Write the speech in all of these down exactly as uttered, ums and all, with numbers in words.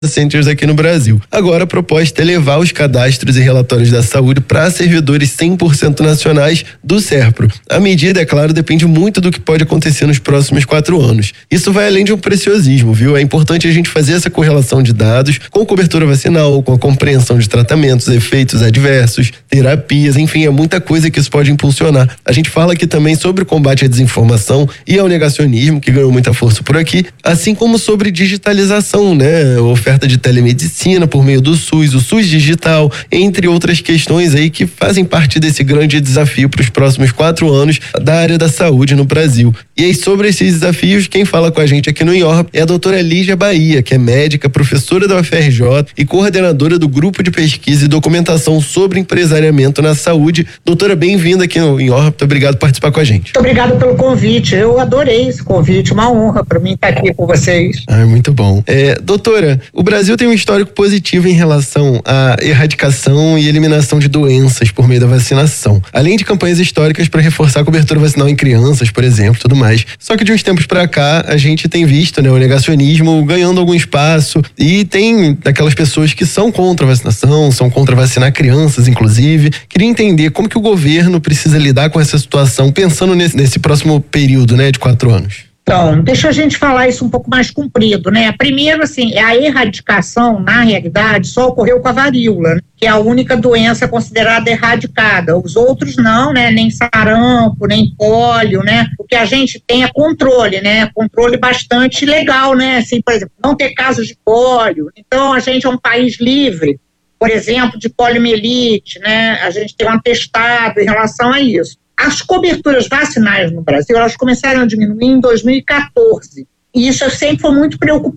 centers aqui no Brasil. Agora a proposta é levar os cadastros e relatórios da saúde para servidores cem por cento nacionais do SERPRO. A medida, é claro, depende muito do que pode acontecer nos próximos quatro anos. Isso vai além de um preciosismo, viu? É importante a gente fazer essa correlação de dados com cobertura vacinal, com a compreensão de tratamentos, efeitos adversos, terapias, enfim, é muita coisa que isso pode impulsionar. A gente fala aqui também sobre o combate à desinformação e ao negacionismo, que ganhou muita força por aqui, assim como sobre digitalização, né? Oferta de telemedicina por meio do SUS, o SUS digital, entre outras questões aí que fazem parte desse grande desafio para os próximos quatro anos da área da saúde no Brasil. E aí, sobre esses desafios, quem fala com a gente aqui no INHORA é a doutora Lígia Bahia, que é médica, professora da U F R J e coordenadora do Grupo de Pesquisa e Documentação sobre Empresariamento na Saúde. Doutora, bem-vinda aqui no INHORA, muito obrigado por participar com a gente. Muito obrigado pelo convite, eu adorei esse convite, uma honra para mim estar aqui com vocês. Ah, muito bom. É, doutora, o Brasil tem um histórico positivo em relação à erradicação e eliminação de doenças por meio da vacinação, além de campanhas históricas para reforçar a cobertura vacinal em crianças, por exemplo, tudo mais. Só que de uns tempos para cá, a gente tem visto, né, o negacionismo ganhando algum espaço e tem aquelas pessoas que são contra a vacinação, são contra vacinar crianças, inclusive. Queria entender como que o governo precisa lidar com essa situação, pensando nesse, nesse próximo período, né, de quatro anos. Então, deixa a gente falar isso um pouco mais comprido, né? Primeiro, assim, a erradicação, na realidade, só ocorreu com a varíola, né? Que é a única doença considerada erradicada. Os outros não, né? Nem sarampo, nem pólio, né? O que a gente tem é controle, né? Controle bastante legal, né? Assim, por exemplo, não ter casos de pólio. Então, a gente é um país livre, por exemplo, de poliomielite, né? A gente tem um atestado em relação a isso. As coberturas vacinais no Brasil, elas começaram a diminuir em dois mil e catorze. E isso eu sempre foi muito preocupado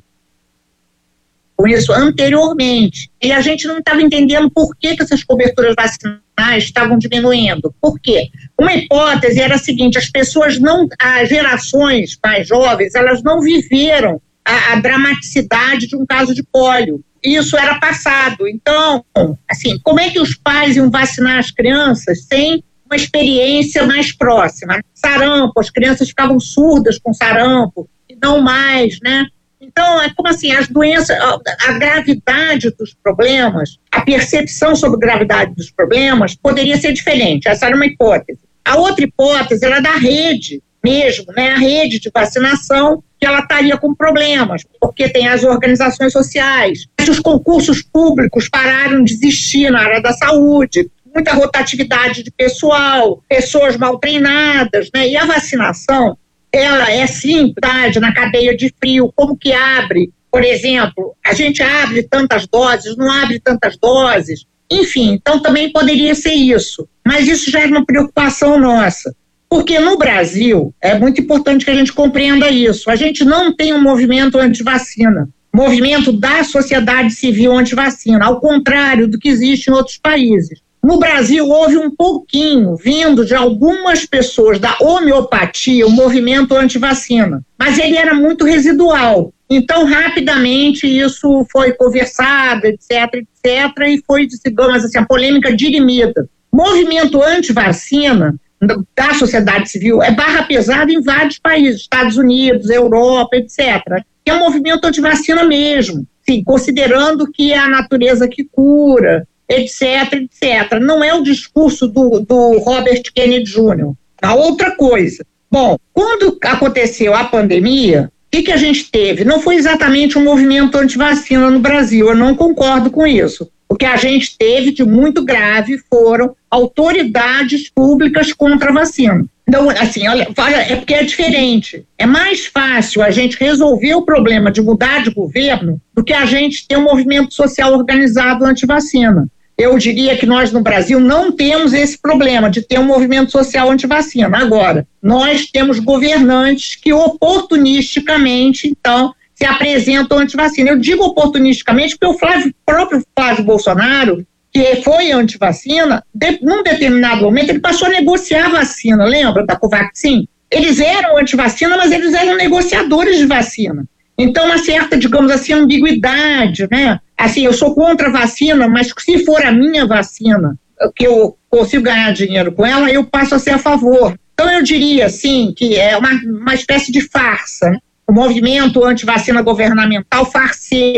com isso anteriormente. E a gente não estava entendendo por que, que essas coberturas vacinais estavam diminuindo. Por quê? Uma hipótese era a seguinte: as pessoas não, as gerações mais jovens, elas não viveram a, a dramaticidade de um caso de pólio. Isso era passado. Então, assim, como é que os pais iam vacinar as crianças sem uma experiência mais próxima? Sarampo, as crianças ficavam surdas com sarampo, e não mais, né? Então, é como assim, as doenças, a gravidade dos problemas, a percepção sobre a gravidade dos problemas poderia ser diferente. Essa era uma hipótese. A outra hipótese era da rede mesmo, né? A rede de vacinação, que ela estaria com problemas, porque tem as organizações sociais. Os concursos públicos pararam de existir na área da saúde, muita rotatividade de pessoal, pessoas mal treinadas, né? E a vacinação, ela é simplicidade na cadeia de frio, como que abre, por exemplo, a gente abre tantas doses, não abre tantas doses, enfim, então também poderia ser isso, mas isso já é uma preocupação nossa, porque no Brasil, é muito importante que a gente compreenda isso, a gente não tem um movimento anti-vacina, movimento da sociedade civil anti-vacina, ao contrário do que existe em outros países. No Brasil, houve um pouquinho, vindo de algumas pessoas da homeopatia, o movimento anti-vacina, mas ele era muito residual. Então, rapidamente, isso foi conversado, etc, etcétera, e foi, digamos assim, a polêmica dirimida. Movimento anti-vacina da sociedade civil é barra pesada em vários países, Estados Unidos, Europa, etcétera. É um movimento anti-vacina mesmo, sim, considerando que é a natureza que cura, etc, etcétera. Não é o discurso do, do Robert Kennedy Júnior A outra coisa, bom, quando aconteceu a pandemia, o que, que a gente teve? Não foi exatamente um movimento anti-vacina no Brasil, eu não concordo com isso. O que a gente teve de muito grave foram autoridades públicas contra a vacina. Então, assim, olha, é porque é diferente. É mais fácil a gente resolver o problema de mudar de governo do que a gente ter um movimento social organizado anti-vacina. Eu diria que nós no Brasil não temos esse problema de ter um movimento social anti-vacina. Agora, nós temos governantes que oportunisticamente, então, se apresentam anti-vacina. Eu digo oportunisticamente porque o Flávio, próprio Flávio Bolsonaro, que foi anti-vacina, de, num determinado momento ele passou a negociar a vacina, lembra da Covaxin? Eles eram anti-vacina, mas eles eram negociadores de vacina. Então, uma certa, digamos assim, ambiguidade, né? Assim, eu sou contra a vacina, mas se for a minha vacina, que eu consigo ganhar dinheiro com ela, eu passo a ser a favor. Então, eu diria, assim, que é uma, uma espécie de farsa, né? O movimento anti-vacina governamental farsesco.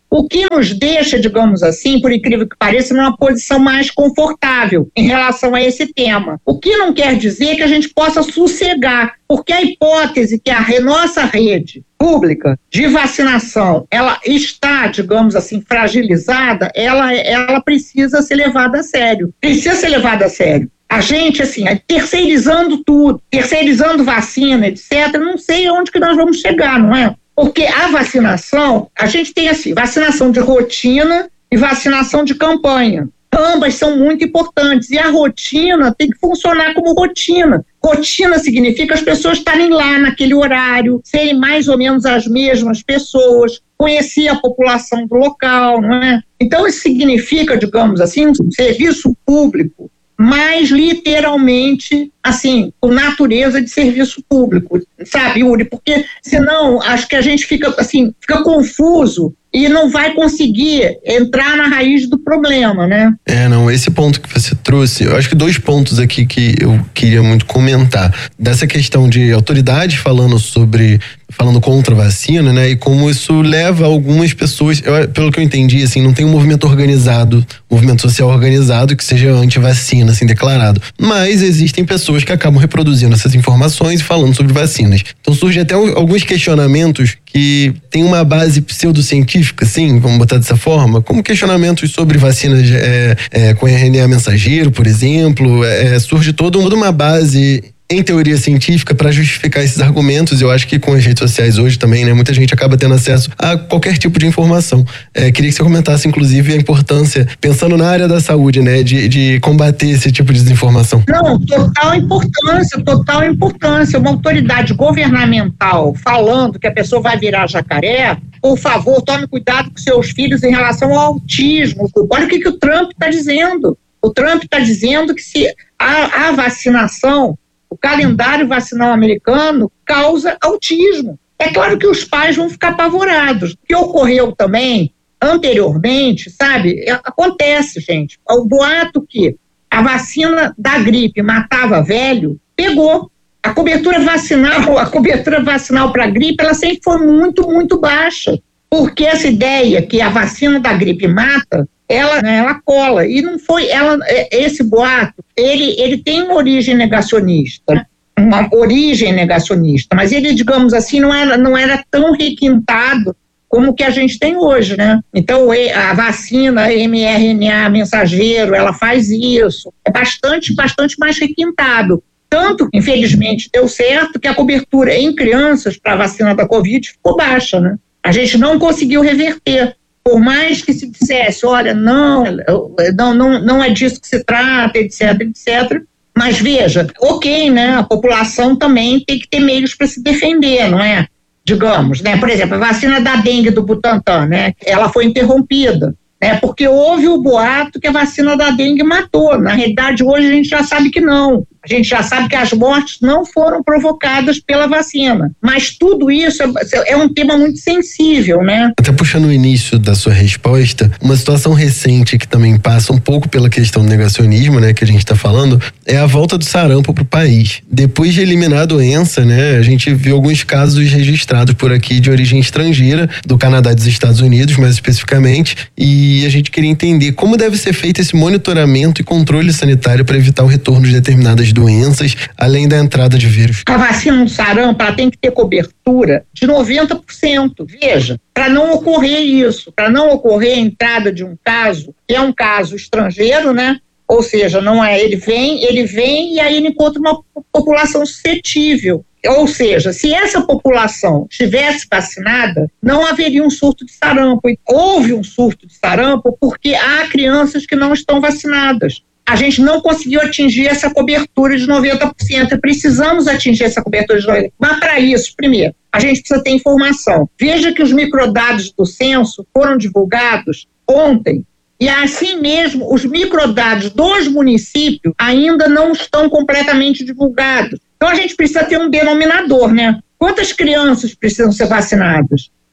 O que nos deixa, digamos assim, por incrível que pareça, numa posição mais confortável em relação a esse tema. O que não quer dizer que a gente possa sossegar, porque a hipótese que a nossa rede pública de vacinação, ela está, digamos assim, fragilizada, ela, ela precisa ser levada a sério. Precisa ser levada a sério. A gente, assim, terceirizando tudo, terceirizando vacina, etcétera, não sei onde que nós vamos chegar, não é? Porque a vacinação, a gente tem assim, vacinação de rotina e vacinação de campanha. Ambas são muito importantes e a rotina tem que funcionar como rotina. Rotina significa as pessoas estarem lá naquele horário, serem mais ou menos as mesmas pessoas, conhecer a população do local, não é? Então isso significa, digamos assim, um serviço público, mas literalmente, assim, com natureza de serviço público, sabe, Yuri? Porque senão acho que a gente fica, assim, fica confuso e não vai conseguir entrar na raiz do problema, né? É, não, esse ponto que você trouxe, eu acho que dois pontos aqui que eu queria muito comentar. Dessa questão de autoridades falando sobre, falando contra a vacina, né? E como isso leva algumas pessoas, eu, pelo que eu entendi, assim, não tem um movimento organizado, movimento social organizado que seja anti-vacina, assim, declarado. Mas existem pessoas que acabam reproduzindo essas informações e falando sobre vacinas. Então surge até alguns questionamentos que tem uma base pseudocientífica, assim, vamos botar dessa forma, como questionamentos sobre vacinas é, é, com R N A mensageiro, por exemplo, é, surge toda uma base em teoria científica para justificar esses argumentos. Eu acho que com as redes sociais hoje também, né, muita gente acaba tendo acesso a qualquer tipo de informação. É, queria que você comentasse, inclusive, a importância, pensando na área da saúde, né, de, de combater esse tipo de desinformação. Não, total importância, total importância. Uma autoridade governamental falando que a pessoa vai virar jacaré, por favor, tome cuidado com seus filhos em relação ao autismo. Olha o que, que o Trump está dizendo. O Trump está dizendo que se a, a vacinação, o calendário vacinal americano causa autismo. É claro que os pais vão ficar apavorados. O que ocorreu também anteriormente, sabe? Acontece, gente. O boato que a vacina da gripe matava velho, pegou. A cobertura vacinal, a cobertura vacinal para a gripe, ela sempre foi muito, muito baixa. Porque essa ideia que a vacina da gripe mata, ela, né, ela cola. E não foi, ela, esse boato, ele, ele tem uma origem negacionista, uma origem negacionista, mas ele, digamos assim, não era, não era tão requintado como o que a gente tem hoje, né? Então, a vacina M R N A mensageiro, ela faz isso. É bastante, bastante mais requintado. Tanto, infelizmente, deu certo que a cobertura em crianças para a vacina da Covid ficou baixa, né? A gente não conseguiu reverter. Por mais que se dissesse, olha, não, não, não, não é disso que se trata, etc, etcétera. Mas veja, ok, né? A população também tem que ter meios para se defender, não é? Digamos, né? Por exemplo, a vacina da dengue do Butantan, né? Ela foi interrompida, né? Porque houve o boato que a vacina da dengue matou. Na realidade, hoje a gente já sabe que não. A gente já sabe que as mortes não foram provocadas pela vacina. Mas tudo isso é, é um tema muito sensível, né? Até puxando o início da sua resposta, uma situação recente que também passa um pouco pela questão do negacionismo, né, que a gente está falando, é a volta do sarampo para o país. Depois de eliminar a doença, né, a gente viu alguns casos registrados por aqui de origem estrangeira, do Canadá e dos Estados Unidos, mais especificamente, e a gente queria entender como deve ser feito esse monitoramento e controle sanitário para evitar o retorno de determinadas doenças, além da entrada de vírus. A vacina do sarampo, ela tem que ter cobertura de noventa por cento. Veja, para não ocorrer isso, para não ocorrer a entrada de um caso, que é um caso estrangeiro, né? Ou seja, não é, ele vem, ele vem e aí ele encontra uma população suscetível. Ou seja, se essa população estivesse vacinada, não haveria um surto de sarampo. Houve um surto de sarampo porque há crianças que não estão vacinadas. A gente não conseguiu atingir essa cobertura de noventa por cento. Precisamos atingir essa cobertura de noventa por cento. Mas para isso, primeiro, a gente precisa ter informação. Veja que os microdados do censo foram divulgados ontem. E assim mesmo, os microdados dos municípios ainda não estão completamente divulgados. Então a gente precisa ter um denominador, né? Quantas crianças precisam ser vacinadas?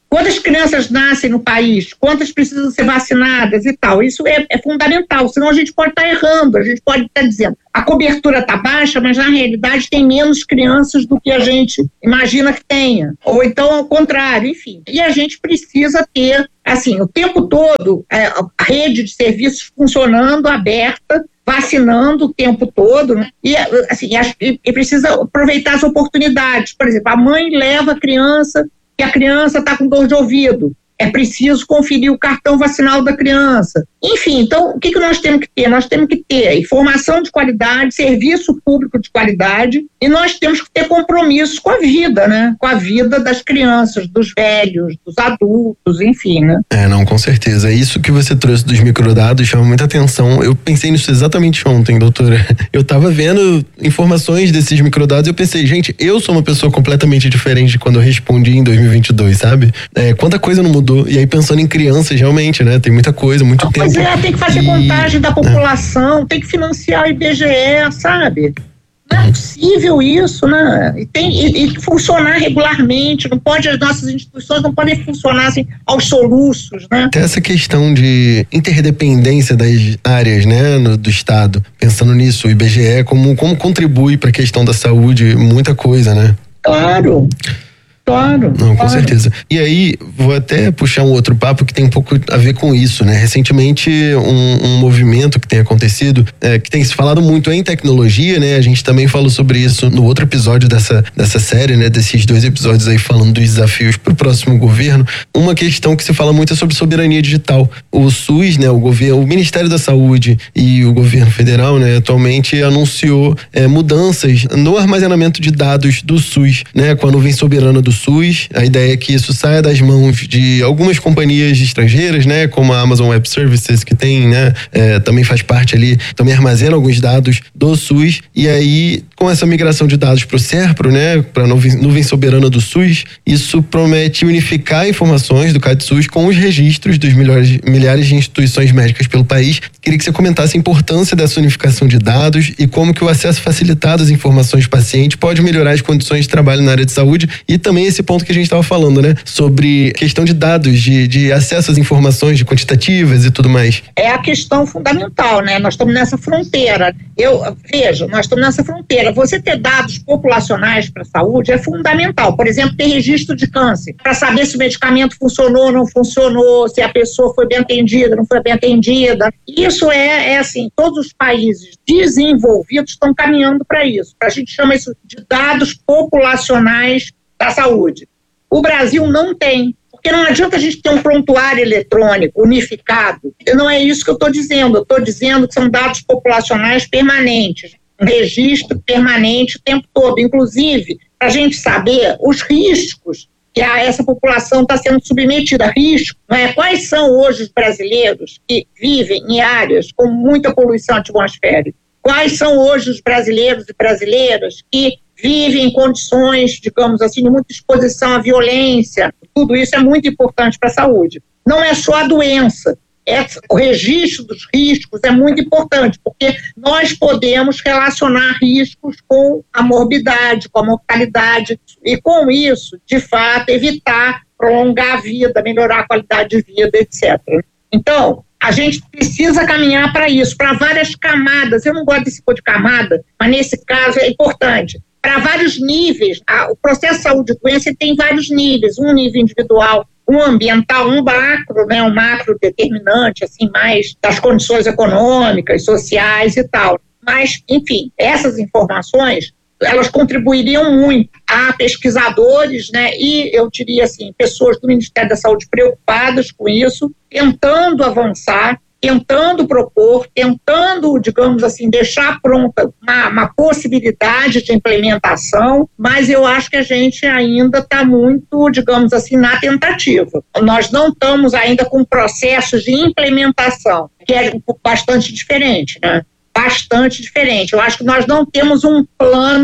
Quantas crianças nascem no país? Quantas precisam ser vacinadas e tal? Isso é, é fundamental, senão a gente pode estar errando, a gente pode estar dizendo a cobertura está baixa, mas na realidade tem menos crianças do que a gente imagina que tenha. Ou então ao contrário, enfim. E a gente precisa ter, assim, o tempo todo, é, a rede de serviços funcionando, aberta, vacinando o tempo todo, né? E, assim, e, e precisa aproveitar as oportunidades. Por exemplo, a mãe leva a criança que a criança está com dor de ouvido. É preciso conferir o cartão vacinal da criança. Enfim, então, o que, que nós temos que ter? Nós temos que ter informação de qualidade, serviço público de qualidade, e nós temos que ter compromisso com a vida, né? Com a vida das crianças, dos velhos, dos adultos, enfim, né? É, não, com certeza. Isso que você trouxe dos microdados chama muita atenção. Eu pensei nisso exatamente ontem, doutora. Eu tava vendo informações desses microdados e eu pensei, gente, eu sou uma pessoa completamente diferente de quando eu respondi em dois mil e vinte e dois, sabe? É, quanta coisa não mudou. E aí pensando em crianças, realmente, né? Tem muita coisa, muito não, tempo. Pois é, tem que fazer e... contagem da população, é. tem que financiar o I B G E, sabe? Não é possível isso, né? E tem e, e funcionar regularmente, não pode, as nossas instituições não podem funcionar assim aos soluços, né? Tem essa questão de interdependência das áreas, né, no, do Estado. Pensando nisso, o I B G E, como, como contribui para a questão da saúde, muita coisa, né? Claro. Claro. Não, com claro. certeza. E aí, vou até puxar um outro papo que tem um pouco a ver com isso, né? Recentemente, um, um movimento que tem acontecido, é, que tem se falado muito em tecnologia, né? A gente também falou sobre isso no outro episódio dessa, dessa série, né? Desses dois episódios aí falando dos desafios para o próximo governo. Uma questão que se fala muito é sobre soberania digital. O SUS, né? O governo, o Ministério da Saúde e o governo federal, né? Atualmente anunciou é, mudanças no armazenamento de dados do SUS, né? Com a nuvem soberana do SUS. A ideia é que isso saia das mãos de algumas companhias estrangeiras, né, como a Amazon Web Services, que tem, né, é, também faz parte ali, também armazena alguns dados do SUS. E aí, com essa migração de dados para o SERPRO, né, para a nuvem, nuvem soberana do SUS, isso promete unificar informações do CadSUS com os registros dos milhares, milhares de instituições médicas pelo país. Queria que você comentasse a importância dessa unificação de dados e como que o acesso facilitado às informações do paciente pode melhorar as condições de trabalho na área de saúde e também esse ponto que a gente estava falando, né? Sobre questão de dados, de, de acesso às informações de quantitativas e tudo mais. É a questão fundamental, né? Nós estamos nessa fronteira. Eu, veja, nós estamos nessa fronteira. Você ter dados populacionais para a saúde é fundamental. Por exemplo, ter registro de câncer, para saber se o medicamento funcionou ou não funcionou, se a pessoa foi bem atendida, não foi bem atendida. Isso é, é assim, todos os países desenvolvidos estão caminhando para isso. A gente chama isso de dados populacionais da saúde. O Brasil não tem, porque não adianta a gente ter um prontuário eletrônico unificado. Não é isso que eu estou dizendo, eu estou dizendo que são dados populacionais permanentes, um registro permanente o tempo todo, inclusive para a gente saber os riscos que a, essa população está sendo submetida a risco, não é? Quais são hoje os brasileiros que vivem em áreas com muita poluição atmosférica? Quais são hoje os brasileiros e brasileiras que vivem em condições, digamos assim, de muita exposição à violência? Tudo isso é muito importante para a saúde. Não é só a doença, é, o registro dos riscos é muito importante, porque nós podemos relacionar riscos com a morbidade, com a mortalidade, e com isso, de fato, evitar prolongar a vida, melhorar a qualidade de vida, etcétera. Então, a gente precisa caminhar para isso, para várias camadas. Eu não gosto desse tipo de camada, mas nesse caso é importante. Para vários níveis, a, o processo de saúde e doença tem vários níveis, um nível individual, um ambiental, um macro, né, um macro determinante, assim, mais das condições econômicas, sociais e tal. Mas, enfim, essas informações, elas contribuiriam muito a pesquisadores, né, e eu diria assim, pessoas do Ministério da Saúde preocupadas com isso, tentando avançar, tentando propor, tentando, digamos assim, deixar pronta uma, uma possibilidade de implementação, mas eu acho que a gente ainda está muito, digamos assim, na tentativa. Nós não estamos ainda com processos de implementação, que é bastante diferente, né? Bastante diferente. Eu acho que nós não temos um plano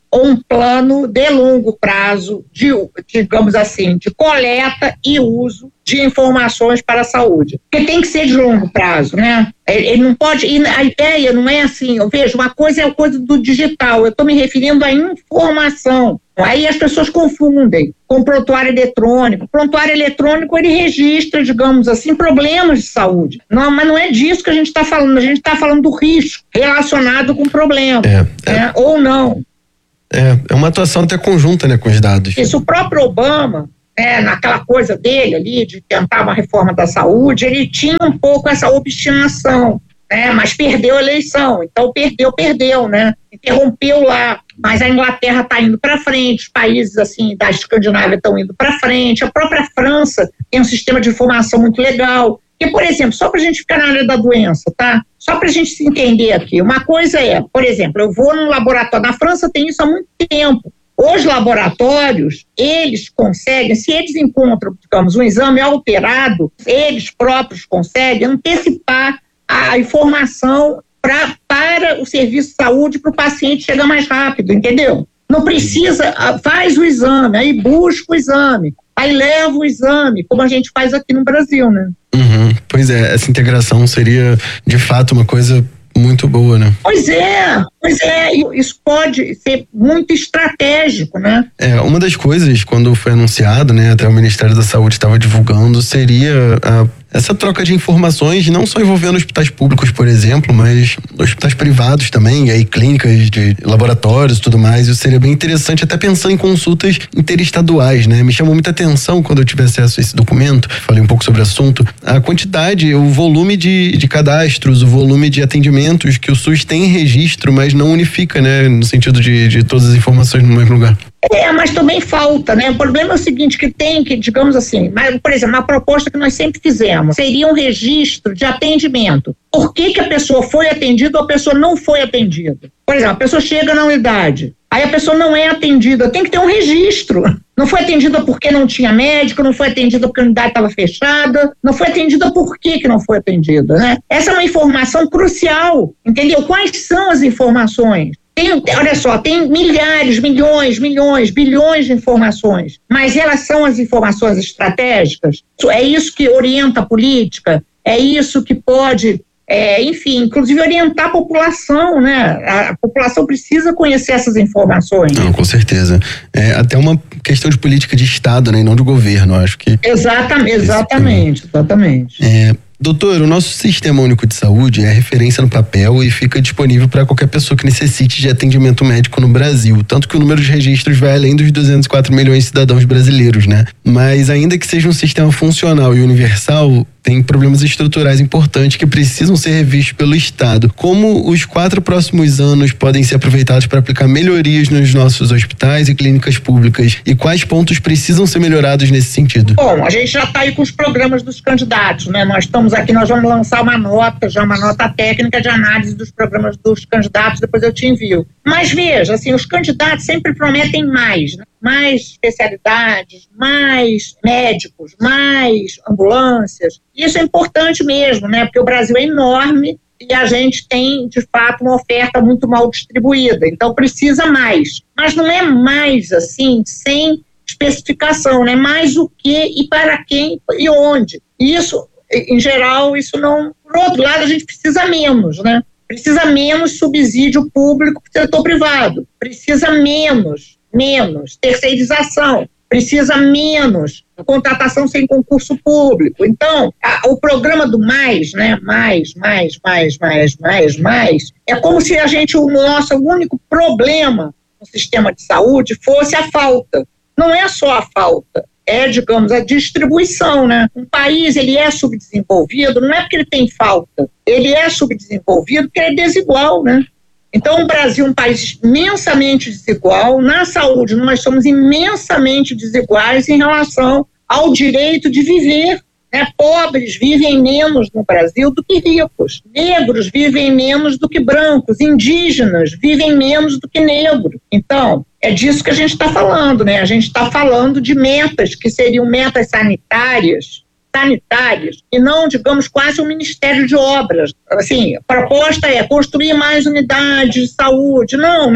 ou um plano de longo prazo, de, digamos assim, de coleta e uso de informações para a saúde. Porque tem que ser de longo prazo, né? Ele não pode, e a ideia não é assim, eu vejo, uma coisa é a coisa do digital, eu estou me referindo à informação. Aí as pessoas confundem com prontuário eletrônico. O prontuário eletrônico, ele registra, digamos assim, problemas de saúde. Não, mas não é disso que a gente está falando, a gente está falando do risco relacionado com o problema, é, é. Né? Ou não. É, é uma atuação até conjunta, né, com os dados. Isso, o próprio Obama, né, naquela coisa dele ali, de tentar uma reforma da saúde, ele tinha um pouco essa obstinação, né, mas perdeu a eleição, então perdeu, perdeu, né, interrompeu lá, mas a Inglaterra está indo para frente, os países assim da Escandinávia estão indo para frente, a própria França tem um sistema de informação muito legal. Porque, por exemplo, só para a gente ficar na área da doença, tá? Só para a gente se entender aqui, uma coisa é, por exemplo, eu vou num laboratório, na França tem isso há muito tempo. Os laboratórios, eles conseguem, se eles encontram, digamos, um exame alterado, eles próprios conseguem antecipar a informação pra, para o serviço de saúde, para o paciente chegar mais rápido, entendeu? Não precisa, faz o exame, aí busca o exame, aí leva o exame, como a gente faz aqui no Brasil, né? Uhum. Pois é, essa integração seria, de fato, uma coisa muito boa, né? Pois é, pois é, isso pode ser muito estratégico, né? É, uma das coisas, quando foi anunciado, né, até o Ministério da Saúde estava divulgando, seria a, essa troca de informações, não só envolvendo hospitais públicos, por exemplo, mas hospitais privados também, e aí clínicas de laboratórios e tudo mais. Isso seria bem interessante, até pensando em consultas interestaduais, né? Me chamou muita atenção quando eu tive acesso a esse documento, falei um pouco sobre o assunto, a quantidade, o volume de, de cadastros, o volume de atendimentos que o SUS tem em registro, mas não unifica, né? No sentido de, de todas as informações no mesmo lugar. É, mas também falta, né? O problema é o seguinte, que tem que, digamos assim, mas, por exemplo, uma proposta que nós sempre fizemos, seria um registro de atendimento. Por que que a pessoa foi atendida ou a pessoa não foi atendida? Por exemplo, a pessoa chega na unidade, aí a pessoa não é atendida, tem que ter um registro. Não foi atendida porque não tinha médico, não foi atendida porque a unidade estava fechada, não foi atendida por que que não foi atendida, né? Essa é uma informação crucial, entendeu? Quais são as informações? Tem, olha só, tem milhares, milhões, milhões, bilhões de informações, mas elas são as informações estratégicas? É isso que orienta a política? É isso que pode, é, enfim, inclusive orientar a população, né? A população precisa conhecer essas informações. Não, com certeza. É até uma questão de política de Estado, né? E não de governo, acho que... Exatamente, exatamente, exatamente. É... Doutor, o nosso Sistema Único de Saúde é referência no papel e fica disponível para qualquer pessoa que necessite de atendimento médico no Brasil. Tanto que o número de registros vai além dos duzentos e quatro milhões de cidadãos brasileiros, né? Mas ainda que seja um sistema funcional e universal, tem problemas estruturais importantes que precisam ser revistos pelo Estado. Como os quatro próximos anos podem ser aproveitados para aplicar melhorias nos nossos hospitais e clínicas públicas? E quais pontos precisam ser melhorados nesse sentido? Bom, a gente já está aí com os programas dos candidatos, né? Nós estamos aqui, nós vamos lançar uma nota, já uma nota técnica de análise dos programas dos candidatos, depois eu te envio. Mas veja, assim, os candidatos sempre prometem mais, né? Mais especialidades, mais médicos, mais ambulâncias. Isso é importante mesmo, né? Porque o Brasil é enorme e a gente tem, de fato, uma oferta muito mal distribuída. Então, precisa mais. Mas não é mais, assim, sem especificação, né? Mais o que e para quem e onde. Isso, em geral, isso não... Por outro lado, a gente precisa menos, né? Precisa menos subsídio público para o setor privado. Precisa menos, menos terceirização. Precisa menos contratação sem concurso público. Então, a, o programa do mais, né? Mais, mais, mais, mais, mais, mais, é como se a gente, o nosso único problema no sistema de saúde fosse a falta. Não é só a falta, é, digamos, a distribuição, né? Um país, ele é subdesenvolvido, não é porque ele tem falta, ele é subdesenvolvido porque ele é desigual, né? Então, o Brasil é um país imensamente desigual. Na saúde, nós somos imensamente desiguais em relação ao direito de viver, né? Pobres vivem menos no Brasil do que ricos. Negros vivem menos do que brancos. Indígenas vivem menos do que negros. Então, é disso que a gente está falando, né? A gente está falando de metas que seriam metas sanitárias, sanitárias, e não, digamos, quase um Ministério de Obras. Assim, a proposta é construir mais unidades de saúde. Não, né?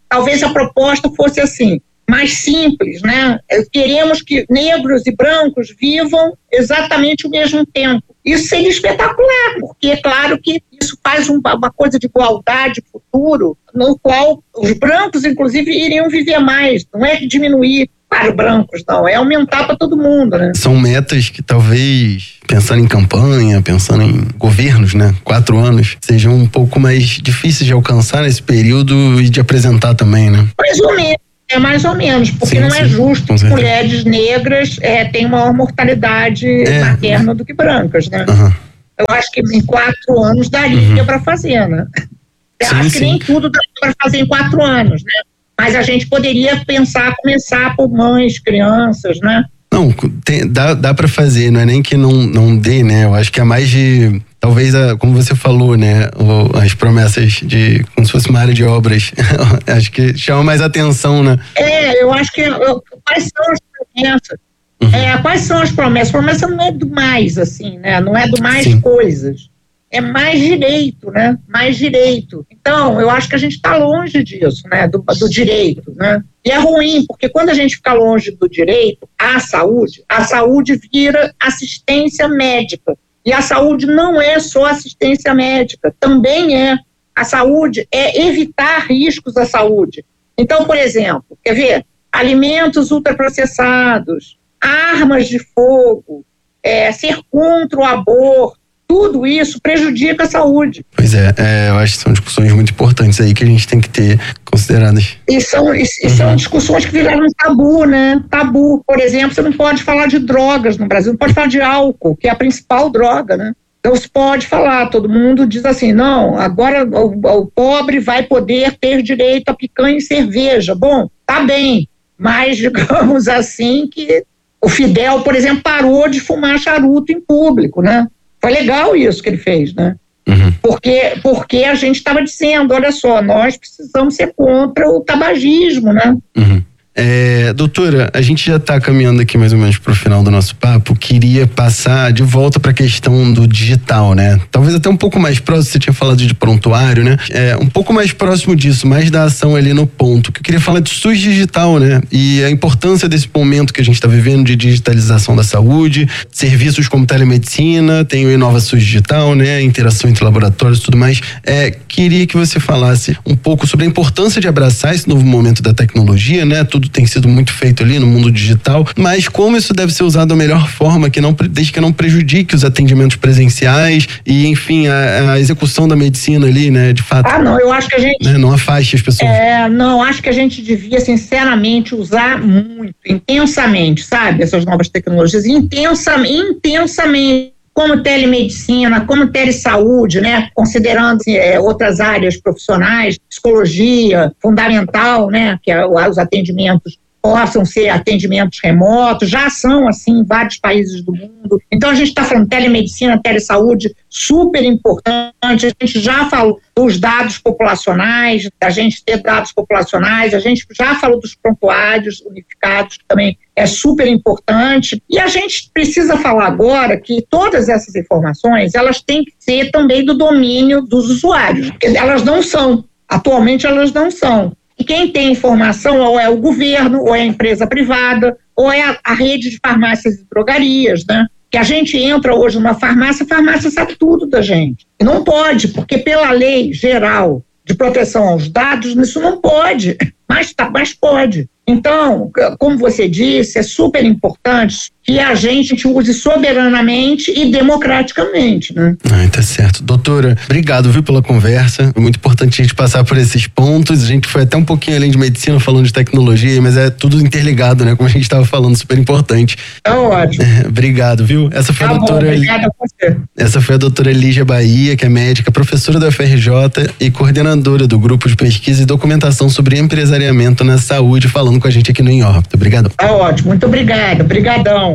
talvez a proposta fosse assim, mais simples, né? Queremos que negros e brancos vivam exatamente o mesmo tempo. Isso seria espetacular, porque é claro que isso faz um, uma coisa de igualdade futuro, no qual os brancos, inclusive, iriam viver mais. Não é diminuir para os brancos, não. É aumentar para todo mundo, né? São metas que talvez, pensando em campanha, pensando em governos, né? Quatro anos, sejam um pouco mais difíceis de alcançar nesse período e de apresentar também, né? Mais ou menos. É mais ou menos, porque sim, não é sim, justo que mulheres negras é, tenham maior mortalidade é. materna do que brancas, né? Uhum. Eu acho que em quatro anos daria uhum. para fazer, né? Eu sim, acho que sim. nem tudo daria para fazer em quatro anos, né? Mas a gente poderia pensar, começar por mães, crianças, né? Não, tem, dá, dá para fazer, não é nem que não, não dê, né? Eu acho que é mais de... Talvez, a, como você falou, né, o, as promessas de, como se fosse uma área de obras, acho que chama mais atenção, né? É, eu acho que, eu, quais são as promessas? Uhum. É, quais são as promessas? Promessa não é do mais, assim, né, não é do mais Sim. coisas, é mais direito, né, mais direito. Então, eu acho que a gente está longe disso, né, do, do direito, né, e é ruim, porque quando a gente fica longe do direito à saúde, a saúde vira assistência médica. E a saúde não é só assistência médica, também é. A saúde é evitar riscos à saúde. Então, por exemplo, quer ver? Alimentos ultraprocessados, armas de fogo, é, ser contra o aborto, tudo isso prejudica a saúde. Pois é, é, eu acho que são discussões muito importantes aí que a gente tem que ter consideradas. E são, e, e são uhum. discussões que viraram tabu, né? Tabu. Por exemplo, você não pode falar de drogas no Brasil, não pode falar de álcool, que é a principal droga, né? Então se pode falar, todo mundo diz assim, não, agora o, o pobre vai poder ter direito a picanha e cerveja. Bom, tá bem, mas digamos assim que o Fidel, por exemplo, parou de fumar charuto em público, né? Foi legal isso que ele fez, né? Uhum. Porque, porque a gente estava dizendo, olha só, nós precisamos ser contra o tabagismo, né? Uhum. É, doutora, a gente já está caminhando aqui mais ou menos para o final do nosso papo. Queria passar de volta para a questão do digital, né? Talvez até um pouco mais próximo, você tinha falado de prontuário, né? É, um pouco mais próximo disso, mais da ação ali no ponto. Que eu queria falar de SUS digital, né? E a importância desse momento que a gente está vivendo de digitalização da saúde, serviços como telemedicina, tem o Inova SUS digital, né? Interação entre laboratórios e tudo mais. É, queria que você falasse um pouco sobre a importância de abraçar esse novo momento da tecnologia, né? Tudo tem sido muito feito ali no mundo digital, mas como isso deve ser usado da melhor forma, que não, desde que não prejudique os atendimentos presenciais e, enfim, a, a execução da medicina ali, né, de fato. Ah, não, eu acho que a gente... Né, não afaste as pessoas. É, não, acho que a gente devia, sinceramente, usar muito, intensamente, sabe, essas novas tecnologias, intensamente, intensamente, como telemedicina, como telesaúde, né, considerando é, outras áreas profissionais, psicologia, fundamental, né, que é, os atendimentos possam ser atendimentos remotos, já são assim em vários países do mundo. Então a gente está falando telemedicina, telesaúde, super importante. A gente já falou dos dados populacionais, da gente ter dados populacionais, a gente já falou dos prontuários unificados, que também é super importante. E a gente precisa falar agora que todas essas informações, elas têm que ser também do domínio dos usuários, porque elas não são. Atualmente elas não são. E quem tem informação ou é o governo, ou é a empresa privada, ou é a, a rede de farmácias e drogarias, né? Que a gente entra hoje numa farmácia, a farmácia sabe tudo da gente. E não pode, porque pela lei geral de proteção aos dados, isso não pode, mas, tá, mas pode. Então, como você disse, é super importante que a gente use soberanamente e democraticamente, né? Ah, tá certo. Doutora, obrigado, viu, pela conversa. É muito importante a gente passar por esses pontos. A gente foi até um pouquinho além de medicina, falando de tecnologia, mas é tudo interligado, né? Como a gente estava falando, super importante. Tá ótimo. É, obrigado, viu? Essa foi tá a doutora... Bom, obrigada a você. Essa foi a doutora Lígia Bahia, que é médica, professora da U F R J e coordenadora do Grupo de Pesquisa e Documentação sobre Empresariamento na Saúde, falando com a gente aqui no Em Órbita. Obrigado. Tá ótimo. Muito obrigada. Obrigadão.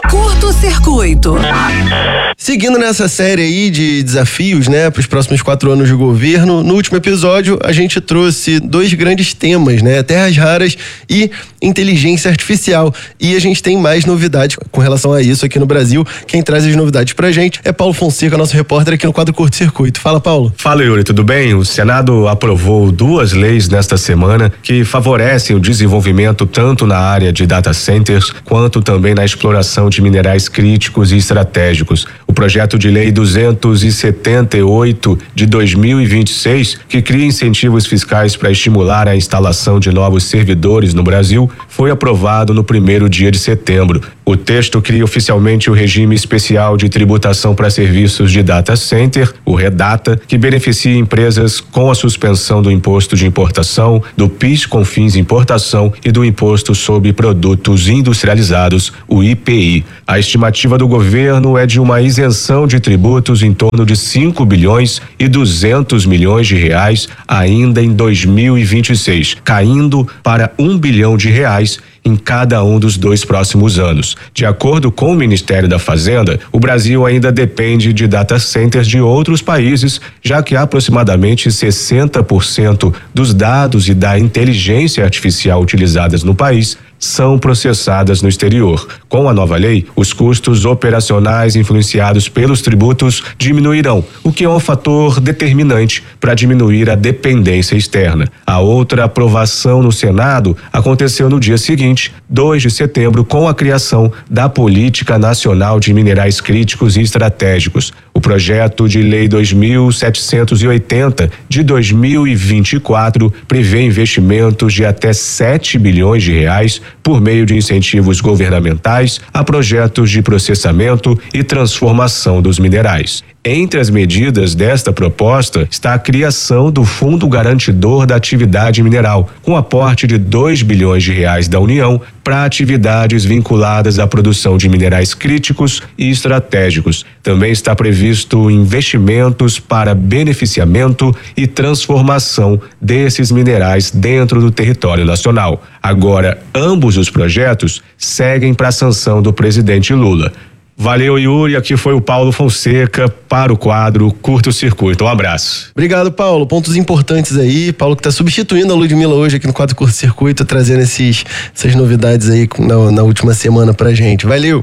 Curto-circuito. Seguindo nessa série aí de desafios, né, para os próximos quatro anos de governo, no último episódio a gente trouxe dois grandes temas, né, terras raras e inteligência artificial. E a gente tem mais novidades com relação a isso aqui no Brasil. Quem traz as novidades pra gente é Paulo Fonseca, nosso repórter aqui no quadro Curto Circuito. Fala, Paulo. Fala, Yuri, tudo bem? O Senado aprovou duas leis nesta semana que favorecem o desenvolvimento tanto na área de data centers quanto também na exploração de minerais críticos e estratégicos. O projeto de lei duzentos e setenta e oito de dois mil e vinte e seis, que cria incentivos fiscais para estimular a instalação de novos servidores no Brasil, foi aprovado no primeiro dia de setembro. O texto cria oficialmente o regime especial de tributação para serviços de data center, o REDATA, que beneficia empresas com a suspensão do imposto de importação, do PIS com fins de importação e do imposto sobre produtos industrializados, o I P I. A estimativa do governo é de uma isenção de tributos em torno de cinco bilhões e duzentos milhões de reais ainda em dois mil e vinte e seis, caindo para um bilhão de reais em cada um dos dois próximos anos. De acordo com o Ministério da Fazenda, o Brasil ainda depende de data centers de outros países, já que aproximadamente sessenta por cento dos dados e da inteligência artificial utilizadas no país são processadas no exterior. Com a nova lei, os custos operacionais influenciados pelos tributos diminuirão, o que é um fator determinante para diminuir a dependência externa. A outra aprovação no Senado aconteceu no dia seguinte, dois de setembro, com a criação da Política Nacional de Minerais Críticos e Estratégicos. O projeto de lei dois mil setecentos e oitenta de dois mil e vinte e quatro prevê investimentos de até sete bilhões de reais por meio de incentivos governamentais a projetos de processamento e transformação dos minerais. Entre as medidas desta proposta está a criação do Fundo Garantidor da Atividade Mineral, com aporte de dois bilhões de reais da União para atividades vinculadas à produção de minerais críticos e estratégicos. Também está previsto investimentos para beneficiamento e transformação desses minerais dentro do território nacional. Agora, ambos os projetos seguem para a sanção do presidente Lula. Valeu, Yuri. Aqui foi o Paulo Fonseca para o quadro Curto Circuito. Um abraço. Obrigado, Paulo. Pontos importantes aí. Paulo que está substituindo a Ludmilla hoje aqui no quadro Curto Circuito, trazendo esses, essas novidades aí na, na última semana pra gente. Valeu.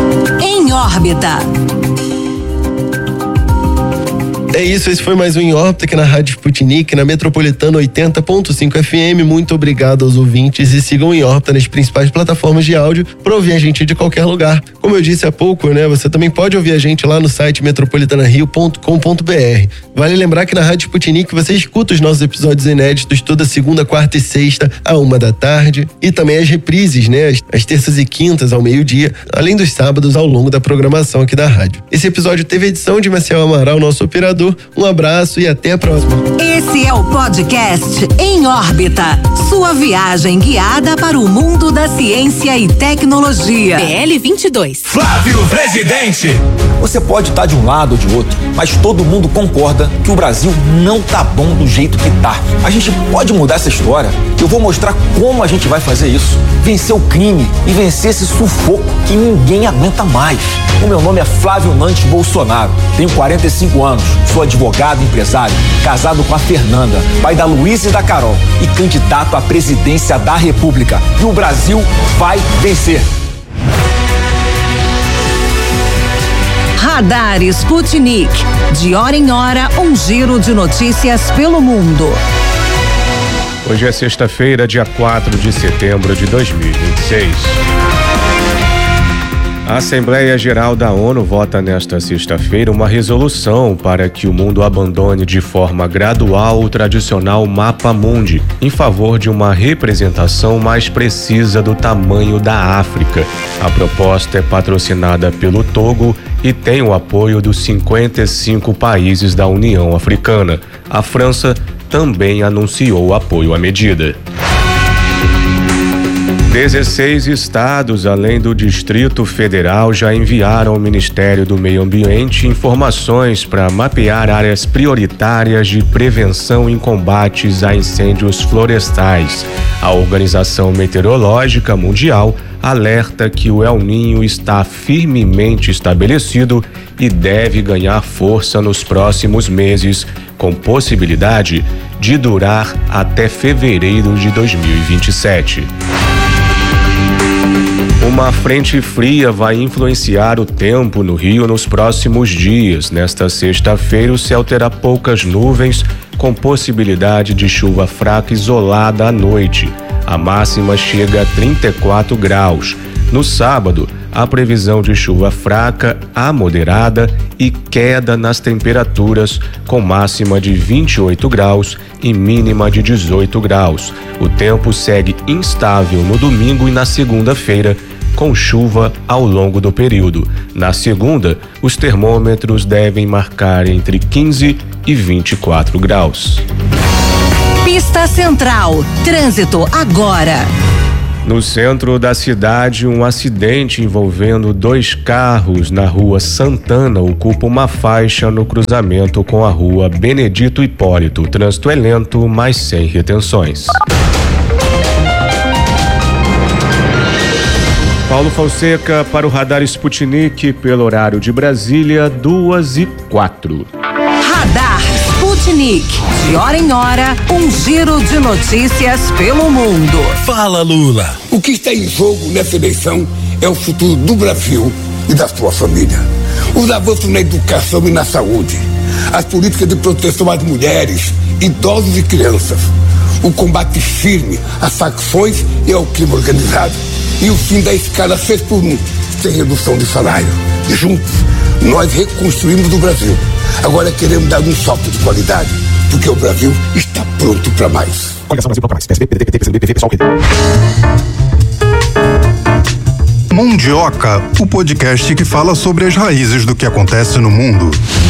Em órbita. É isso, esse foi mais um Em Órbita aqui na Rádio Sputnik, na Metropolitana oitenta ponto cinco F M. Muito obrigado aos ouvintes e sigam Em Órbita nas principais plataformas de áudio para ouvir a gente de qualquer lugar. Como eu disse há pouco, né, você também pode ouvir a gente lá no site metropolitana rio ponto com ponto b r. Vale lembrar que na Rádio Sputnik você escuta os nossos episódios inéditos toda segunda, quarta e sexta, à uma da tarde, e também as reprises, né, as, as terças e quintas ao meio-dia, além dos sábados ao longo da programação aqui da rádio. Esse episódio teve edição de Marcel Amaral, nosso operador. Um abraço e até a próxima. Esse é o podcast Em Órbita, sua viagem guiada para o mundo da ciência e tecnologia. P L vinte e dois. Flávio Presidente. Você pode estar de um lado ou de outro, mas todo mundo concorda que o Brasil não tá bom do jeito que tá. A gente pode mudar essa história. Eu vou mostrar como a gente vai fazer isso. Vencer o crime e vencer esse sufoco que ninguém aguenta mais. O meu nome é Flávio Nantes Bolsonaro. Tenho quarenta e cinco anos. Sou advogado e empresário, casado com a Fernanda, pai da Luísa e da Carol e candidato à presidência da República. E o Brasil vai vencer. Radar Sputnik. De hora em hora, um giro de notícias pelo mundo. Hoje é sexta-feira, dia quatro de setembro de dois mil e vinte e seis. A Assembleia Geral da ONU vota nesta sexta-feira uma resolução para que o mundo abandone de forma gradual o tradicional Mapa Mundi, em favor de uma representação mais precisa do tamanho da África. A proposta é patrocinada pelo Togo e tem o apoio dos cinquenta e cinco países da União Africana. A França também anunciou apoio à medida. dezesseis estados, além do Distrito Federal, já enviaram ao Ministério do Meio Ambiente informações para mapear áreas prioritárias de prevenção em combates a incêndios florestais. A Organização Meteorológica Mundial alerta que o El Niño está firmemente estabelecido e deve ganhar força nos próximos meses, com possibilidade de durar até fevereiro de dois mil e vinte e sete. Uma frente fria vai influenciar o tempo no Rio nos próximos dias. Nesta sexta-feira, o céu terá poucas nuvens, com possibilidade de chuva fraca isolada à noite. A máxima chega a trinta e quatro graus. No sábado, a previsão de chuva fraca a moderada e queda nas temperaturas, com máxima de vinte e oito graus e mínima de dezoito graus. O tempo segue instável no domingo e na segunda-feira, com chuva ao longo do período. Na segunda, os termômetros devem marcar entre quinze e vinte e quatro graus. Pista Central, trânsito agora. No centro da cidade, um acidente envolvendo dois carros na rua Santana ocupa uma faixa no cruzamento com a rua Benedito Hipólito. O trânsito é lento, mas sem retenções. Paulo Fonseca para o Radar Sputnik, pelo horário de Brasília, duas e quatro. Radar Sputnik, de hora em hora, um giro de notícias pelo mundo. Fala, Lula. O que está em jogo nessa eleição é o futuro do Brasil e da sua família. Os avanços na educação e na saúde, as políticas de proteção às mulheres, idosos e crianças, o combate firme às facções e ao crime organizado e o fim da escala seis por um, sem redução de salário. Juntos, nós reconstruímos o Brasil. Agora queremos dar um salto de qualidade, porque o Brasil está pronto para mais. Coligação Brasil pronto para mais. P S B, P D T, P C B, P V, pessoal. Mundioca, o podcast que fala sobre as raízes do que acontece no mundo.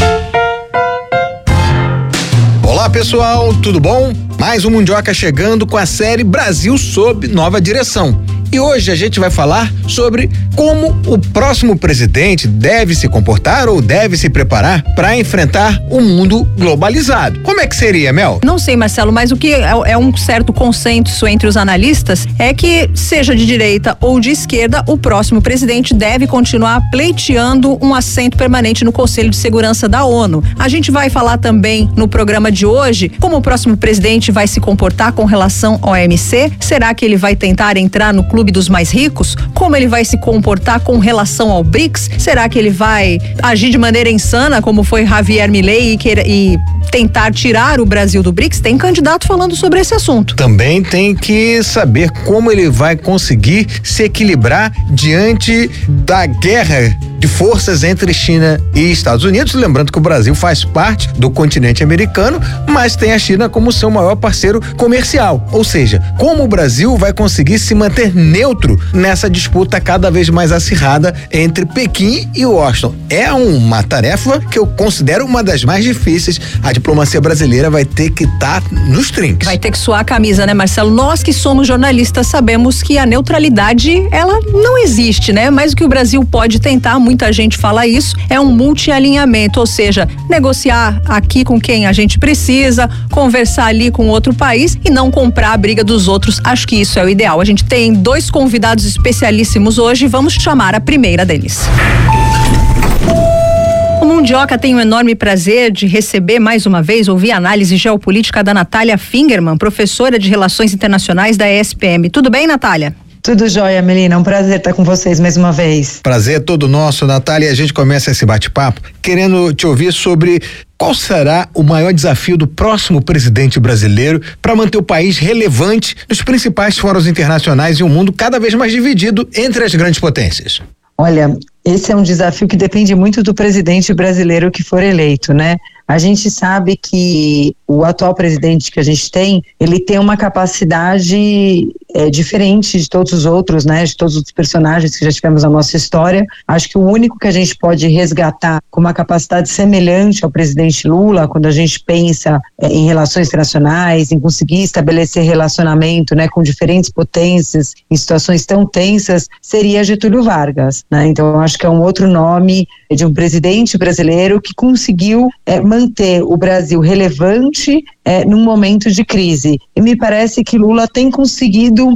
Olá pessoal, tudo bom? Mais um Mundioca chegando com a série Brasil sob nova direção. E hoje a gente vai falar sobre como o próximo presidente deve se comportar ou deve se preparar para enfrentar o mundo globalizado. Como é que seria, Mel? Não sei, Marcelo, mas o que é, é um certo consenso entre os analistas é que, seja de direita ou de esquerda, o próximo presidente deve continuar pleiteando um assento permanente no Conselho de Segurança da ONU. A gente vai falar também no programa de hoje como o próximo presidente vai se comportar com relação ao O M C. Será que ele vai tentar entrar no clube dos mais ricos? Como ele vai se comportar com relação ao B R I C S? Será que ele vai agir de maneira insana, como foi Javier Milei, e, queira, e tentar tirar o Brasil do B R I C S? Tem candidato falando sobre esse assunto. Também tem que saber como ele vai conseguir se equilibrar diante da guerra de forças entre China e Estados Unidos. Lembrando que o Brasil faz parte do continente americano, mas tem a China como seu maior parceiro comercial. Ou seja, como o Brasil vai conseguir se manter neutro nessa disputa cada vez mais acirrada entre Pequim e Washington? É uma tarefa que eu considero uma das mais difíceis. A diplomacia brasileira vai ter que estar tá nos trinques. Vai ter que suar a camisa, né, Marcelo? Nós que somos jornalistas sabemos que a neutralidade, ela não existe, né? Mas o que o Brasil pode tentar, muita gente fala isso, é um multialinhamento, ou seja, negociar aqui com quem a gente precisa, conversar ali com outro país e não comprar a briga dos outros. Acho que isso é o ideal. A gente tem dois convidados especialíssimos hoje, vamos chamar a primeira deles. O Mundioca tem o enorme prazer de receber mais uma vez, ouvir a análise geopolítica da Natália Fingerman, professora de Relações Internacionais da E S P M. Tudo bem, Natália? Tudo jóia, Melina. Um prazer estar com vocês mais uma vez. Prazer todo nosso, Natália. A gente começa esse bate-papo querendo te ouvir sobre qual será o maior desafio do próximo presidente brasileiro para manter o país relevante nos principais fóruns internacionais e um mundo cada vez mais dividido entre as grandes potências. Olha, esse é um desafio que depende muito do presidente brasileiro que for eleito, né? A gente sabe que o atual presidente que a gente tem, ele tem uma capacidade é, diferente de todos os outros, né? De todos os personagens que já tivemos na nossa história. Acho que o único que a gente pode resgatar com uma capacidade semelhante ao presidente Lula, quando a gente pensa é, em relações internacionais, em conseguir estabelecer relacionamento, né, com diferentes potências em situações tão tensas, seria Getúlio Vargas, né? Então, eu acho que é um outro nome de um presidente brasileiro que conseguiu é, manter o Brasil relevante é, num momento de crise. E me parece que Lula tem conseguido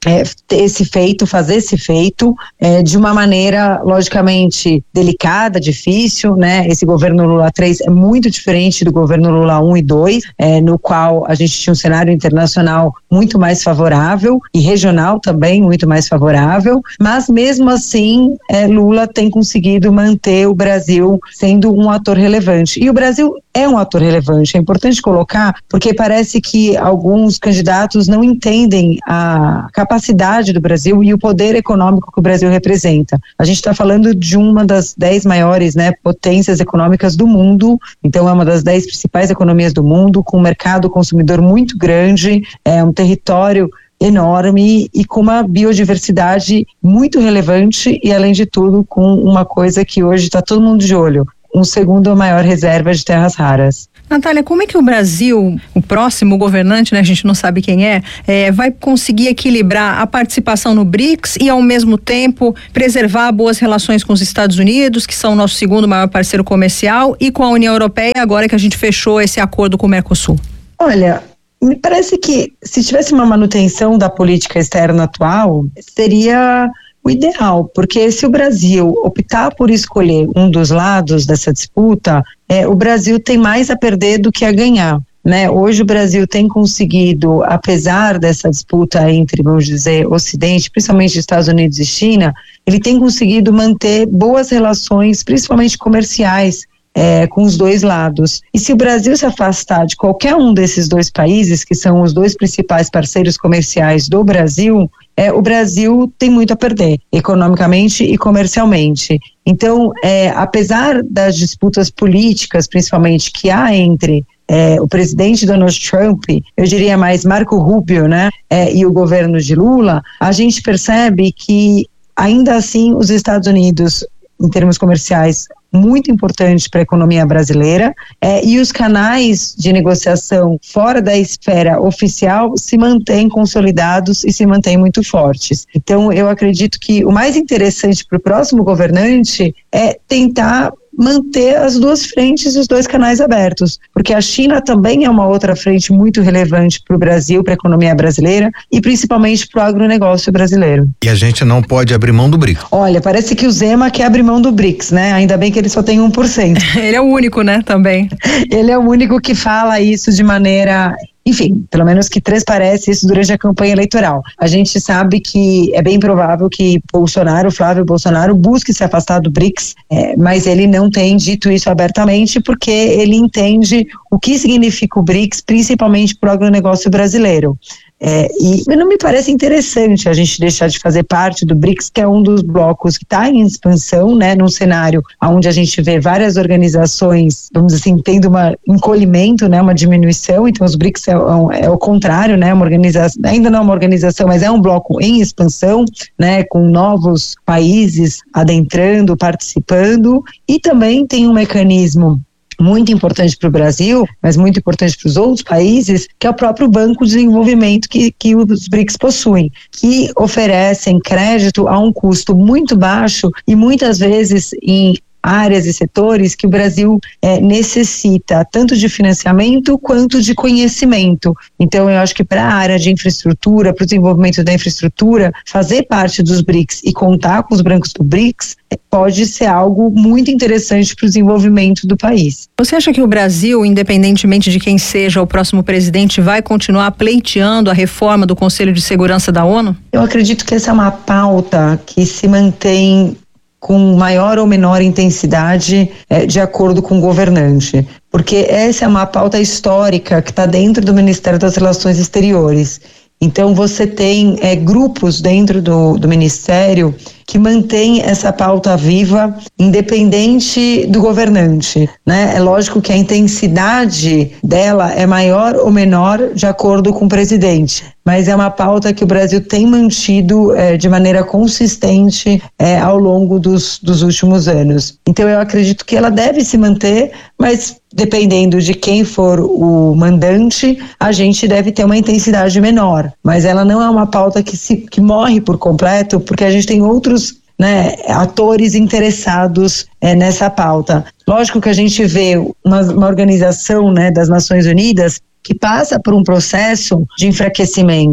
É, ter esse feito, fazer esse feito é, de uma maneira logicamente delicada, difícil, né? Esse governo Lula três é muito diferente do governo Lula um e dois, é, no qual a gente tinha um cenário internacional muito mais favorável e regional também muito mais favorável, mas mesmo assim é, Lula tem conseguido manter o Brasil sendo um ator relevante, e o Brasil é um ator relevante, é importante colocar, porque parece que alguns candidatos não entendem a capacidade do Brasil e o poder econômico que o Brasil representa. A gente está falando de uma das dez maiores, né, potências econômicas do mundo, então é uma das dez principais economias do mundo, com um mercado consumidor muito grande, é um território enorme e com uma biodiversidade muito relevante e, além de tudo, com uma coisa que hoje está todo mundo de olho: um segundo maior reserva de terras raras. Natália, como é que o Brasil, o próximo governante, né, a gente não sabe quem é, é, vai conseguir equilibrar a participação no BRICS e, ao mesmo tempo, preservar boas relações com os Estados Unidos, que são o nosso segundo maior parceiro comercial, e com a União Europeia, agora que a gente fechou esse acordo com o Mercosul? Olha, me parece que se tivesse uma manutenção da política externa atual, seria o ideal, porque se o Brasil optar por escolher um dos lados dessa disputa, é, o Brasil tem mais a perder do que a ganhar, né? Hoje o Brasil tem conseguido, apesar dessa disputa entre, vamos dizer, Ocidente, principalmente Estados Unidos e China, ele tem conseguido manter boas relações, principalmente comerciais, É, com os dois lados. E se o Brasil se afastar de qualquer um desses dois países, que são os dois principais parceiros comerciais do Brasil, é, o Brasil tem muito a perder, economicamente e comercialmente. Então, é, apesar das disputas políticas, principalmente, que há entre é, o presidente Donald Trump, eu diria mais Marco Rubio, né, é, e o governo de Lula, a gente percebe que, ainda assim, os Estados Unidos, em termos comerciais, muito importante para a economia brasileira, é, e os canais de negociação fora da esfera oficial se mantêm consolidados e se mantêm muito fortes. Então, eu acredito que o mais interessante para o próximo governante é tentar manter as duas frentes e os dois canais abertos, porque a China também é uma outra frente muito relevante para o Brasil, para a economia brasileira e principalmente para o agronegócio brasileiro. E a gente não pode abrir mão do BRICS. Olha, parece que o Zema quer abrir mão do BRICS, né? Ainda bem que ele só tem um por cento. Ele é o único, né, também. Ele é o único que fala isso de maneira... Enfim, pelo menos que transparece isso durante a campanha eleitoral. A gente sabe que é bem provável que Bolsonaro, Flávio Bolsonaro, busque se afastar do BRICS, é, mas ele não tem dito isso abertamente porque ele entende o que significa o BRICS, principalmente para o agronegócio brasileiro. É, e não me parece interessante a gente deixar de fazer parte do BRICS, que é um dos blocos que está em expansão, né, num cenário onde a gente vê várias organizações, vamos dizer assim, tendo um encolhimento, né, uma diminuição. Então os BRICS é, é, é o contrário, né, uma organização, ainda não é uma organização, mas é um bloco em expansão, né, com novos países adentrando, participando, e também tem um mecanismo muito importante para o Brasil, mas muito importante para os outros países, que é o próprio Banco de Desenvolvimento que, que os BRICS possuem, que oferecem crédito a um custo muito baixo e muitas vezes em áreas e setores que o Brasil é, necessita tanto de financiamento quanto de conhecimento. Então eu acho que para a área de infraestrutura, para o desenvolvimento da infraestrutura, fazer parte dos BRICS e contar com os bancos do BRICS é, pode ser algo muito interessante para o desenvolvimento do país. Você acha que o Brasil, independentemente de quem seja o próximo presidente, vai continuar pleiteando a reforma do Conselho de Segurança da ONU? Eu acredito que essa é uma pauta que se mantém com maior ou menor intensidade é, de acordo com o governante, porque essa é uma pauta histórica que está dentro do Ministério das Relações Exteriores. Então você tem é, grupos dentro do, do Ministério que mantém essa pauta viva, independente do governante, né? É lógico que a intensidade dela é maior ou menor de acordo com o presidente, mas é uma pauta que o Brasil tem mantido é, de maneira consistente é, ao longo dos, dos últimos anos. Então eu acredito que ela deve se manter, mas dependendo de quem for o mandante, a gente deve ter uma intensidade menor, mas ela não é uma pauta que, se, que morre por completo, porque a gente tem outros, né, atores interessados é, nessa pauta. Lógico que a gente vê uma, uma organização, né, das Nações Unidas que passa por um processo de enfraquecimento.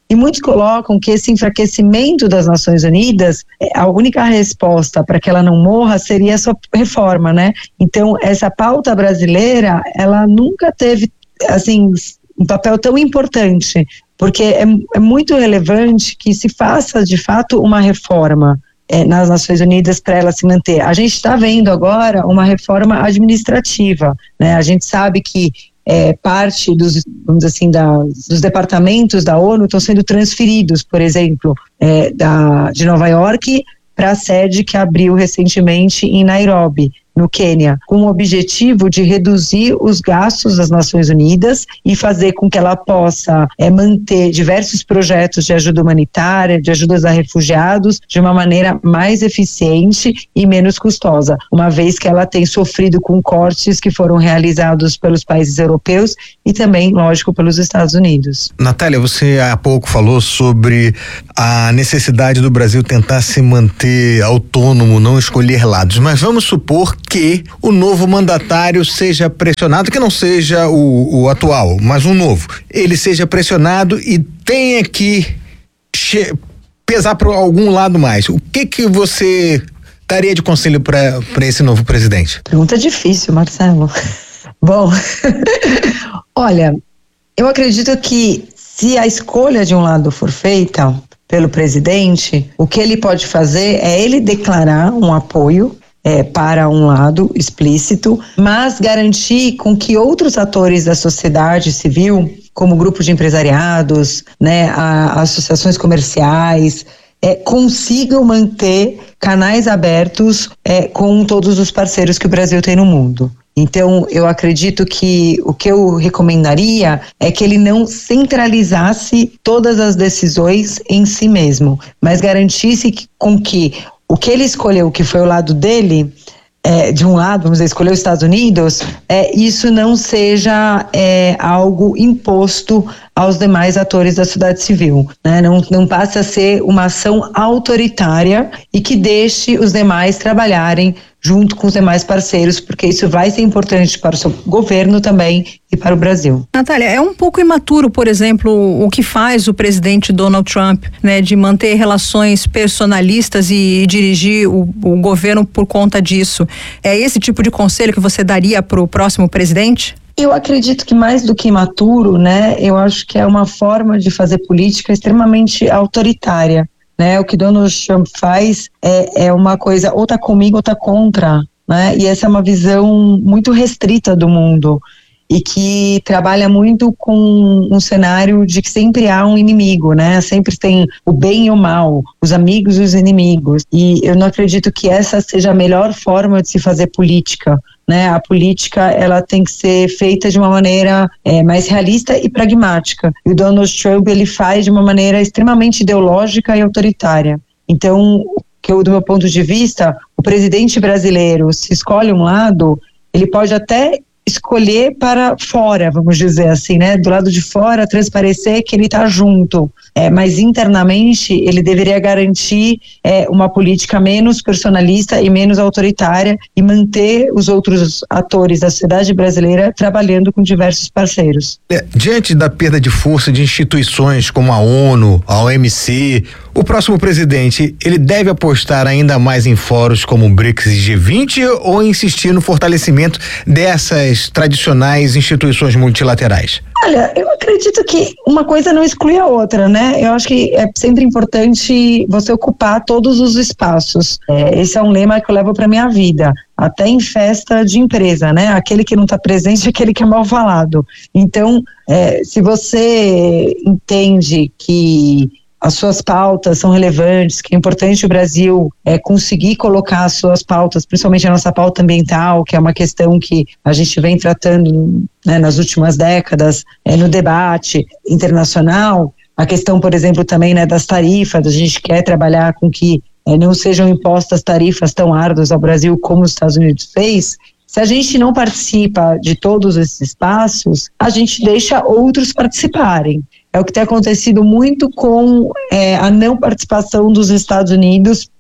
E muitos colocam que esse enfraquecimento das Nações Unidas, a única resposta para que ela não morra seria a sua reforma, né? Então, essa pauta brasileira, ela nunca teve, assim, um papel tão importante, porque é, é muito relevante que se faça, de fato, uma reforma é, nas Nações Unidas para ela se manter. A gente está vendo agora uma reforma administrativa, né? A gente sabe que É, parte dos, vamos dizer assim, da, dos departamentos da ONU estão sendo transferidos, por exemplo, é, da, de Nova York para a sede que abriu recentemente em Nairobi, no Quênia, com o objetivo de reduzir os gastos das Nações Unidas e fazer com que ela possa é, manter diversos projetos de ajuda humanitária, de ajudas a refugiados, de uma maneira mais eficiente e menos custosa, uma vez que ela tem sofrido com cortes que foram realizados pelos países europeus e também, lógico, pelos Estados Unidos. Natália, você há pouco falou sobre a necessidade do Brasil tentar se manter autônomo, não escolher lados, mas vamos supor que o novo mandatário seja pressionado, que não seja o, o atual, mas um novo, ele seja pressionado e tenha que che- pesar para algum lado mais. O que que você daria de conselho para para esse novo presidente? Pergunta difícil, Marcelo. Bom, olha, eu acredito que se a escolha de um lado for feita pelo presidente, o que ele pode fazer é ele declarar um apoio É, para um lado explícito, mas garantir com que outros atores da sociedade civil, como grupos de empresariados, né, a, associações comerciais, é, consigam manter canais abertos é, com todos os parceiros que o Brasil tem no mundo. Então, eu acredito que o que eu recomendaria é que ele não centralizasse todas as decisões em si mesmo, mas garantisse que, com que o que ele escolheu, que foi o lado dele, é, de um lado, vamos dizer, escolheu os Estados Unidos, é, isso não seja é, algo imposto aos demais atores da sociedade civil, né? Não, não passe a ser uma ação autoritária e que deixe os demais trabalharem junto com os demais parceiros, porque isso vai ser importante para o seu governo também e para o Brasil. Natália, é um pouco imaturo, por exemplo, o que faz o presidente Donald Trump, né, de manter relações personalistas e dirigir o, o governo por conta disso. É esse tipo de conselho que você daria para o próximo presidente? Eu acredito que mais do que imaturo, né, eu acho que é uma forma de fazer política extremamente autoritária. Né, o que Donald Trump faz é, é uma coisa, ou tá comigo ou tá contra, né? E essa é uma visão muito restrita do mundo e que trabalha muito com um cenário de que sempre há um inimigo, né? Sempre tem o bem e o mal, os amigos e os inimigos. E eu não acredito que essa seja a melhor forma de se fazer política. Né, a política ela tem que ser feita de uma maneira é, mais realista e pragmática. E o Donald Trump ele faz de uma maneira extremamente ideológica e autoritária. Então, que eu, do meu ponto de vista, o presidente brasileiro, se escolhe um lado, ele pode até escolher para fora, vamos dizer assim, né? Do lado de fora, transparecer que ele está junto. É, mas internamente ele deveria garantir é, uma política menos personalista e menos autoritária e manter os outros atores da sociedade brasileira trabalhando com diversos parceiros. É, diante da perda de força de instituições como a ONU, a O M C, o próximo presidente, ele deve apostar ainda mais em fóruns como o BRICS e G vinte ou insistir no fortalecimento dessas tradicionais instituições multilaterais? Olha, eu acredito que uma coisa não exclui a outra, né? Eu acho que é sempre importante você ocupar todos os espaços. É, esse é um lema que eu levo para minha vida, até em festa de empresa, né? Aquele que não está presente é aquele que é mal falado. Então, é, se você entende que as suas pautas são relevantes, que é importante o Brasil é, conseguir colocar as suas pautas, principalmente a nossa pauta ambiental, que é uma questão que a gente vem tratando, né, nas últimas décadas é, no debate internacional, a questão, por exemplo, também, né, das tarifas, a gente quer trabalhar com que é, não sejam impostas tarifas tão árduas ao Brasil como os Estados Unidos fez. Se a gente não participa de todos esses espaços, a gente deixa outros participarem. É o que tem acontecido muito com é, a não participação dos Estados Unidos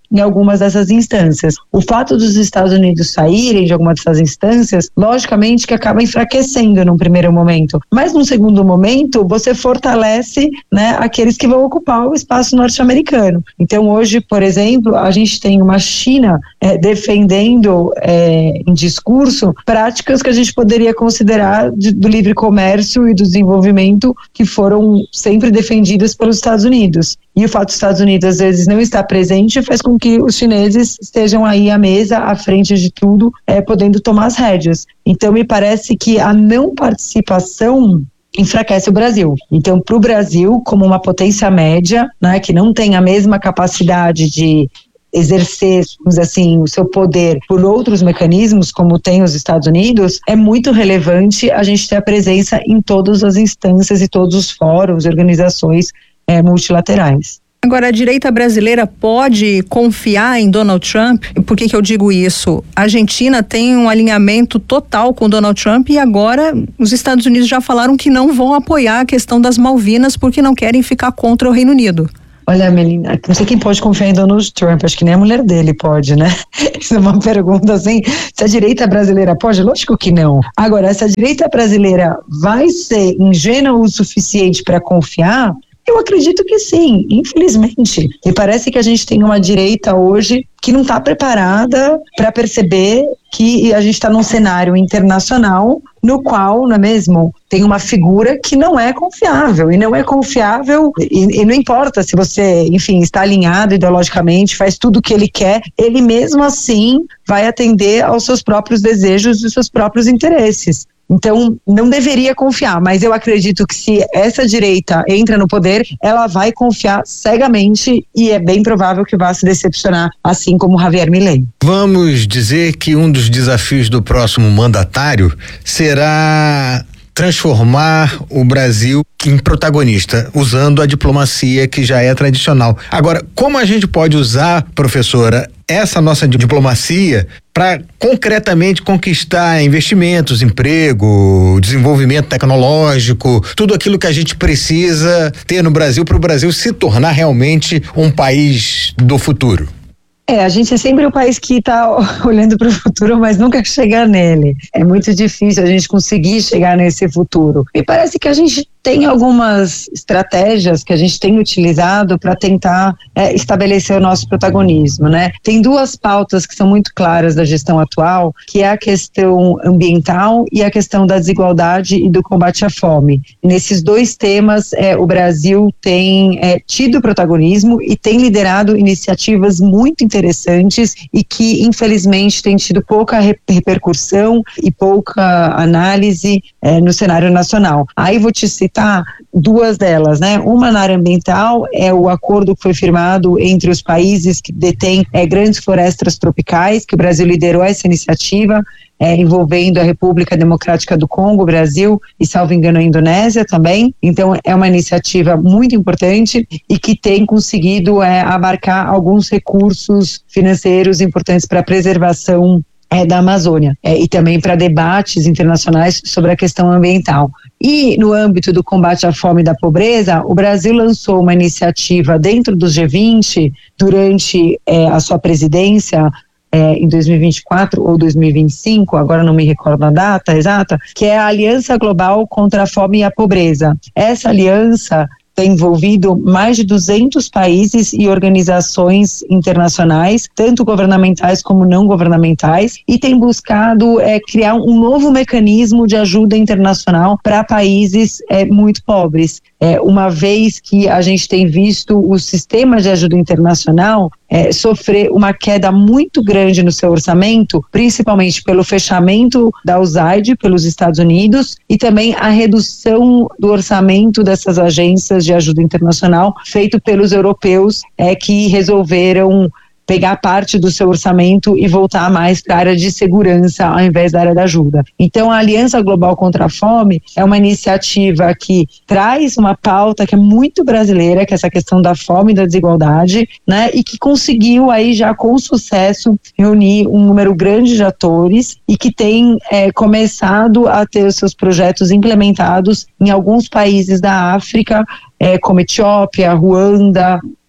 em algumas dessas instâncias. O fato dos Estados Unidos saírem de algumas dessas instâncias, logicamente que acaba enfraquecendo num primeiro momento, mas num segundo momento você fortalece, né, aqueles que vão ocupar o espaço norte-americano. Então hoje, por exemplo, a gente tem uma China é, defendendo é, em discurso práticas que a gente poderia considerar de, do livre comércio e do desenvolvimento que foram sempre defendidas pelos Estados Unidos. E o fato dos Estados Unidos às vezes não estar presente faz com que os chineses estejam aí à mesa, à frente de tudo, é, podendo tomar as rédeas. Então me parece que a não participação enfraquece o Brasil. Então, para o Brasil, como uma potência média, né, que não tem a mesma capacidade de exercer, vamos dizer assim, o seu poder por outros mecanismos, como tem os Estados Unidos, é muito relevante a gente ter a presença em todas as instâncias e todos os fóruns e organizações é, multilaterais. Agora, a direita brasileira pode confiar em Donald Trump? Por que que eu digo isso? A Argentina tem um alinhamento total com Donald Trump e agora os Estados Unidos já falaram que não vão apoiar a questão das Malvinas porque não querem ficar contra o Reino Unido. Olha, Melina, não sei quem pode confiar em Donald Trump, acho que nem a mulher dele pode, né? Isso é uma pergunta assim, se a direita brasileira pode? Lógico que não. Agora, se a direita brasileira vai ser ingênua o suficiente para confiar, eu acredito que sim, infelizmente. Me parece que a gente tem uma direita hoje que não está preparada para perceber que a gente está num cenário internacional no qual, não é mesmo, tem uma figura que não é confiável, e não é confiável, e, e não importa se você, enfim, está alinhado ideologicamente, faz tudo o que ele quer, ele mesmo assim vai atender aos seus próprios desejos e seus próprios interesses. Então, não deveria confiar, mas eu acredito que se essa direita entra no poder, ela vai confiar cegamente e é bem provável que vá se decepcionar, assim como Javier Milei. Vamos dizer que um dos desafios do próximo mandatário será transformar o Brasil em protagonista, usando a diplomacia que já é tradicional. Agora, como a gente pode usar, professora, essa nossa diplomacia para concretamente conquistar investimentos, emprego, desenvolvimento tecnológico, tudo aquilo que a gente precisa ter no Brasil para o Brasil se tornar realmente um país do futuro? É, a gente é sempre o país que está olhando para o futuro, mas nunca chega nele. É muito difícil a gente conseguir chegar nesse futuro. Me parece que a gente tem algumas estratégias que a gente tem utilizado para tentar é, estabelecer o nosso protagonismo, né? Tem duas pautas que são muito claras da gestão atual, que é a questão ambiental e a questão da desigualdade e do combate à fome. Nesses dois temas, é, o Brasil tem é, tido protagonismo e tem liderado iniciativas muito interessantes e que, infelizmente, tem tido pouca repercussão e pouca análise é, no cenário nacional. Aí vou te citar duas delas, né? Uma na área ambiental é o acordo que foi firmado entre os países que detêm é, grandes florestas tropicais, que o Brasil liderou essa iniciativa, é, envolvendo a República Democrática do Congo, Brasil e, salvo engano, a Indonésia também. Então, é uma iniciativa muito importante e que tem conseguido é, abarcar alguns recursos financeiros importantes para a preservação É, da Amazônia é, e também para debates internacionais sobre a questão ambiental. E no âmbito do combate à fome e da pobreza, o Brasil lançou uma iniciativa dentro do G vinte durante é, a sua presidência é, em dois mil e vinte e quatro ou dois mil e vinte e cinco, agora não me recordo a data exata, que é a Aliança Global contra a Fome e a Pobreza. Essa aliança tem envolvido mais de duzentos países e organizações internacionais, tanto governamentais como não governamentais, e tem buscado é, criar um novo mecanismo de ajuda internacional para países é, muito pobres. É, uma vez que a gente tem visto o sistema de ajuda internacional é, sofrer uma queda muito grande no seu orçamento, principalmente pelo fechamento da U S A I D pelos Estados Unidos e também a redução do orçamento dessas agências de ajuda internacional feito pelos europeus é, que resolveram pegar parte do seu orçamento e voltar mais para a área de segurança ao invés da área da ajuda. Então, a Aliança Global contra a Fome é uma iniciativa que traz uma pauta que é muito brasileira, que é essa questão da fome e da desigualdade, né, e que conseguiu aí já com sucesso reunir um número grande de atores e que tem é, começado a ter os seus projetos implementados em alguns países da África, é, como Etiópia, Ruanda,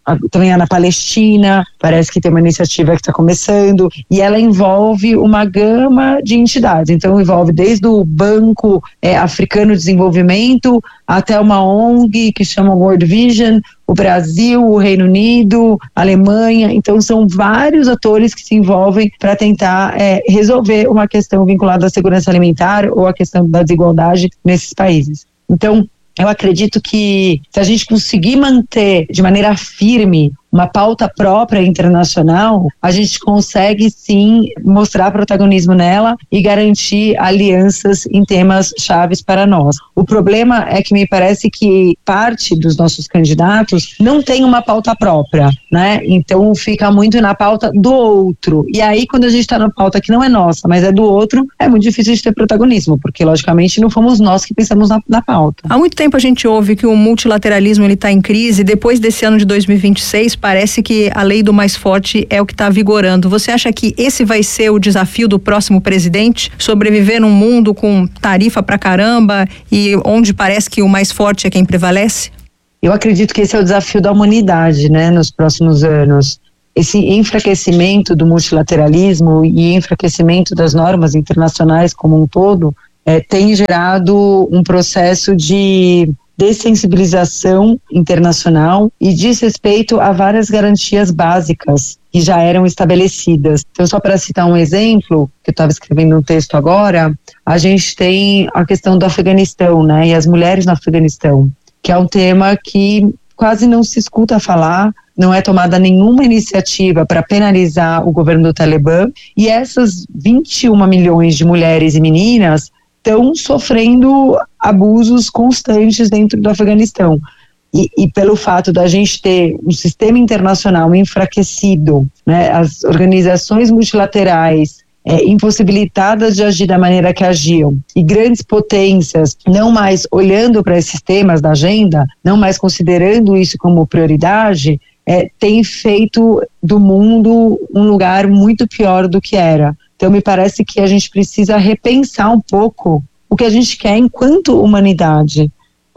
também na Palestina, parece que tem uma iniciativa que está começando, e ela envolve uma gama de entidades. Então envolve desde o Banco é, Africano de Desenvolvimento até uma O N G que chama World Vision, o Brasil, o Reino Unido, a Alemanha. Então são vários atores que se envolvem para tentar é, resolver uma questão vinculada à segurança alimentar ou à questão da desigualdade nesses países. Então eu acredito que se a gente conseguir manter de maneira firme uma pauta própria internacional, a gente consegue sim mostrar protagonismo nela e garantir alianças em temas chaves para nós. O problema é que me parece que parte dos nossos candidatos não tem uma pauta própria, né? Então fica muito na pauta do outro. E aí quando a gente está na pauta que não é nossa, mas é do outro, é muito difícil de ter protagonismo, porque logicamente não fomos nós que pensamos na, na pauta. Há muito tempo a gente ouve que o multilateralismo ele está em crise. Depois desse ano de dois mil e vinte e seis, parece que a lei do mais forte é o que está vigorando. Você acha que esse vai ser o desafio do próximo presidente? Sobreviver num mundo com tarifa pra caramba e onde parece que o mais forte é quem prevalece? Eu acredito que esse é o desafio da humanidade, né, nos próximos anos. Esse enfraquecimento do multilateralismo e enfraquecimento das normas internacionais como um todo é, tem gerado um processo de dessensibilização internacional e diz respeito a várias garantias básicas que já eram estabelecidas. Então, só para citar um exemplo, que eu estava escrevendo um texto agora, a gente tem a questão do Afeganistão, né, e as mulheres no Afeganistão, que é um tema que quase não se escuta falar, não é tomada nenhuma iniciativa para penalizar o governo do Talibã, e essas vinte e um milhões de mulheres e meninas estão sofrendo abusos constantes dentro do Afeganistão. E, e pelo fato da gente ter um sistema internacional enfraquecido, né, as organizações multilaterais é, impossibilitadas de agir da maneira que agiam, e grandes potências não mais olhando para esses temas da agenda, não mais considerando isso como prioridade, é, tem feito do mundo um lugar muito pior do que era. Então me parece que a gente precisa repensar um pouco o que a gente quer enquanto humanidade,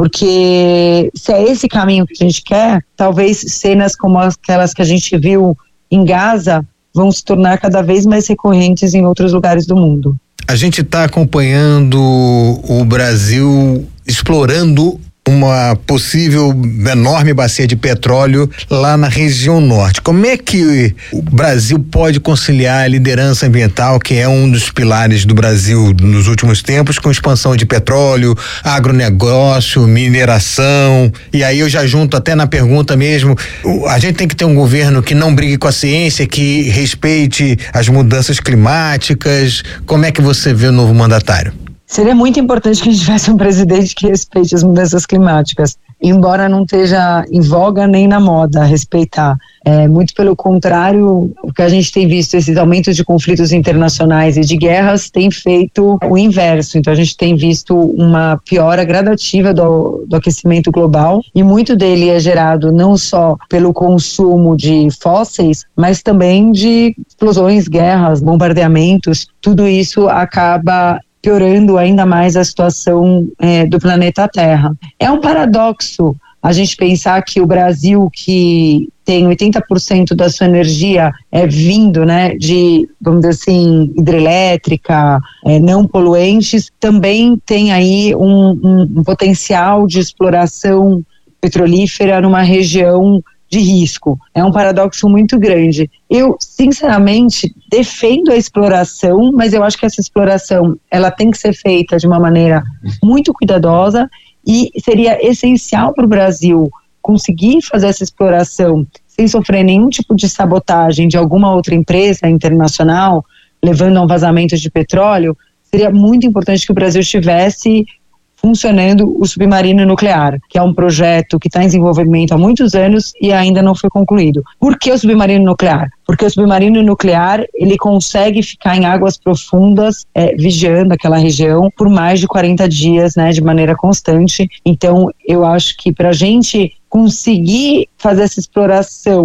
porque se é esse caminho que a gente quer, talvez cenas como aquelas que a gente viu em Gaza vão se tornar cada vez mais recorrentes em outros lugares do mundo. A gente está acompanhando o Brasil explorando uma possível enorme bacia de petróleo lá na região norte. Como é que o Brasil pode conciliar a liderança ambiental, que é um dos pilares do Brasil nos últimos tempos, com expansão de petróleo, agronegócio, mineração? E aí eu já junto até na pergunta mesmo, a gente tem que ter um governo que não brigue com a ciência, que respeite as mudanças climáticas. Como é que você vê o novo mandatário? Seria muito importante que a gente tivesse um presidente que respeite as mudanças climáticas, embora não esteja em voga nem na moda respeitar. É, muito pelo contrário, o que a gente tem visto, esses aumentos de conflitos internacionais e de guerras, tem feito o inverso. Então a gente tem visto uma piora gradativa do, do aquecimento global, e muito dele é gerado não só pelo consumo de fósseis, mas também de explosões, guerras, bombardeamentos. Tudo isso acaba piorando ainda mais a situação é, do planeta Terra. É um paradoxo a gente pensar que o Brasil, que tem oitenta por cento da sua energia é vindo, né, de, vamos dizer assim, hidrelétrica, é, não poluentes, também tem aí um, um, um potencial de exploração petrolífera numa região de risco. É um paradoxo muito grande. Eu, sinceramente, defendo a exploração, mas eu acho que essa exploração, ela tem que ser feita de uma maneira muito cuidadosa, e seria essencial para o Brasil conseguir fazer essa exploração sem sofrer nenhum tipo de sabotagem de alguma outra empresa internacional, levando a um vazamento de petróleo. Seria muito importante que o Brasil estivesse funcionando o submarino nuclear, que é um projeto que está em desenvolvimento há muitos anos e ainda não foi concluído. Por que o submarino nuclear? Porque o submarino nuclear, ele consegue ficar em águas profundas, é, vigiando aquela região por mais de quarenta dias, né, de maneira constante. Então, eu acho que para a gente conseguir fazer essa exploração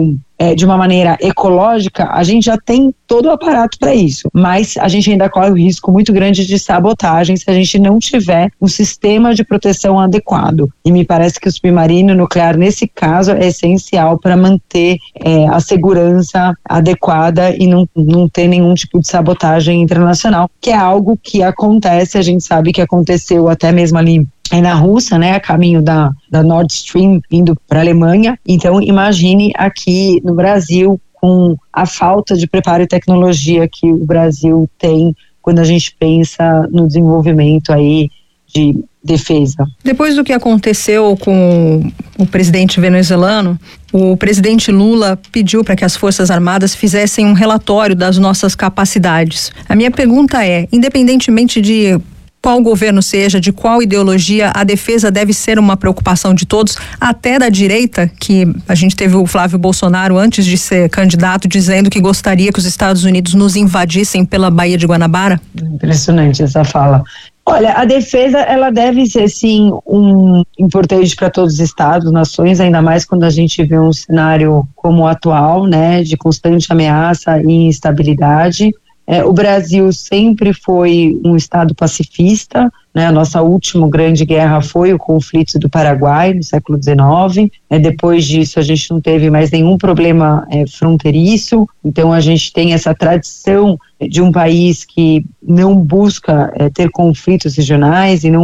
é, de uma maneira ecológica, a gente já tem todo o aparato para isso, mas a gente ainda corre o risco muito grande de sabotagem se a gente não tiver um sistema de proteção adequado. E me parece que o submarino nuclear, nesse caso, é essencial para manter é, a segurança adequada e não, não ter nenhum tipo de sabotagem internacional, que é algo que acontece, a gente sabe que aconteceu até mesmo ali é na Rússia, né, a caminho da, da Nord Stream indo para a Alemanha. Então imagine aqui no Brasil, com a falta de preparo e tecnologia que o Brasil tem quando a gente pensa no desenvolvimento aí de defesa. Depois do que aconteceu com o presidente venezuelano, o presidente Lula pediu para que as Forças Armadas fizessem um relatório das nossas capacidades. A minha pergunta é, independentemente de qual governo seja, de qual ideologia, a defesa deve ser uma preocupação de todos, até da direita, que a gente teve o Flávio Bolsonaro, antes de ser candidato, dizendo que gostaria que os Estados Unidos nos invadissem pela Baía de Guanabara? Impressionante essa fala. Olha, a defesa, ela deve ser, sim, um importante para todos os estados, nações, ainda mais quando a gente vê um cenário como o atual, né, de constante ameaça e instabilidade. É, o Brasil sempre foi um estado pacifista, né? A nossa última grande guerra foi o conflito do Paraguai, no século dezenove. É, depois disso, a gente não teve mais nenhum problema é, fronteiriço. Então, a gente tem essa tradição de um país que não busca é, ter conflitos regionais e não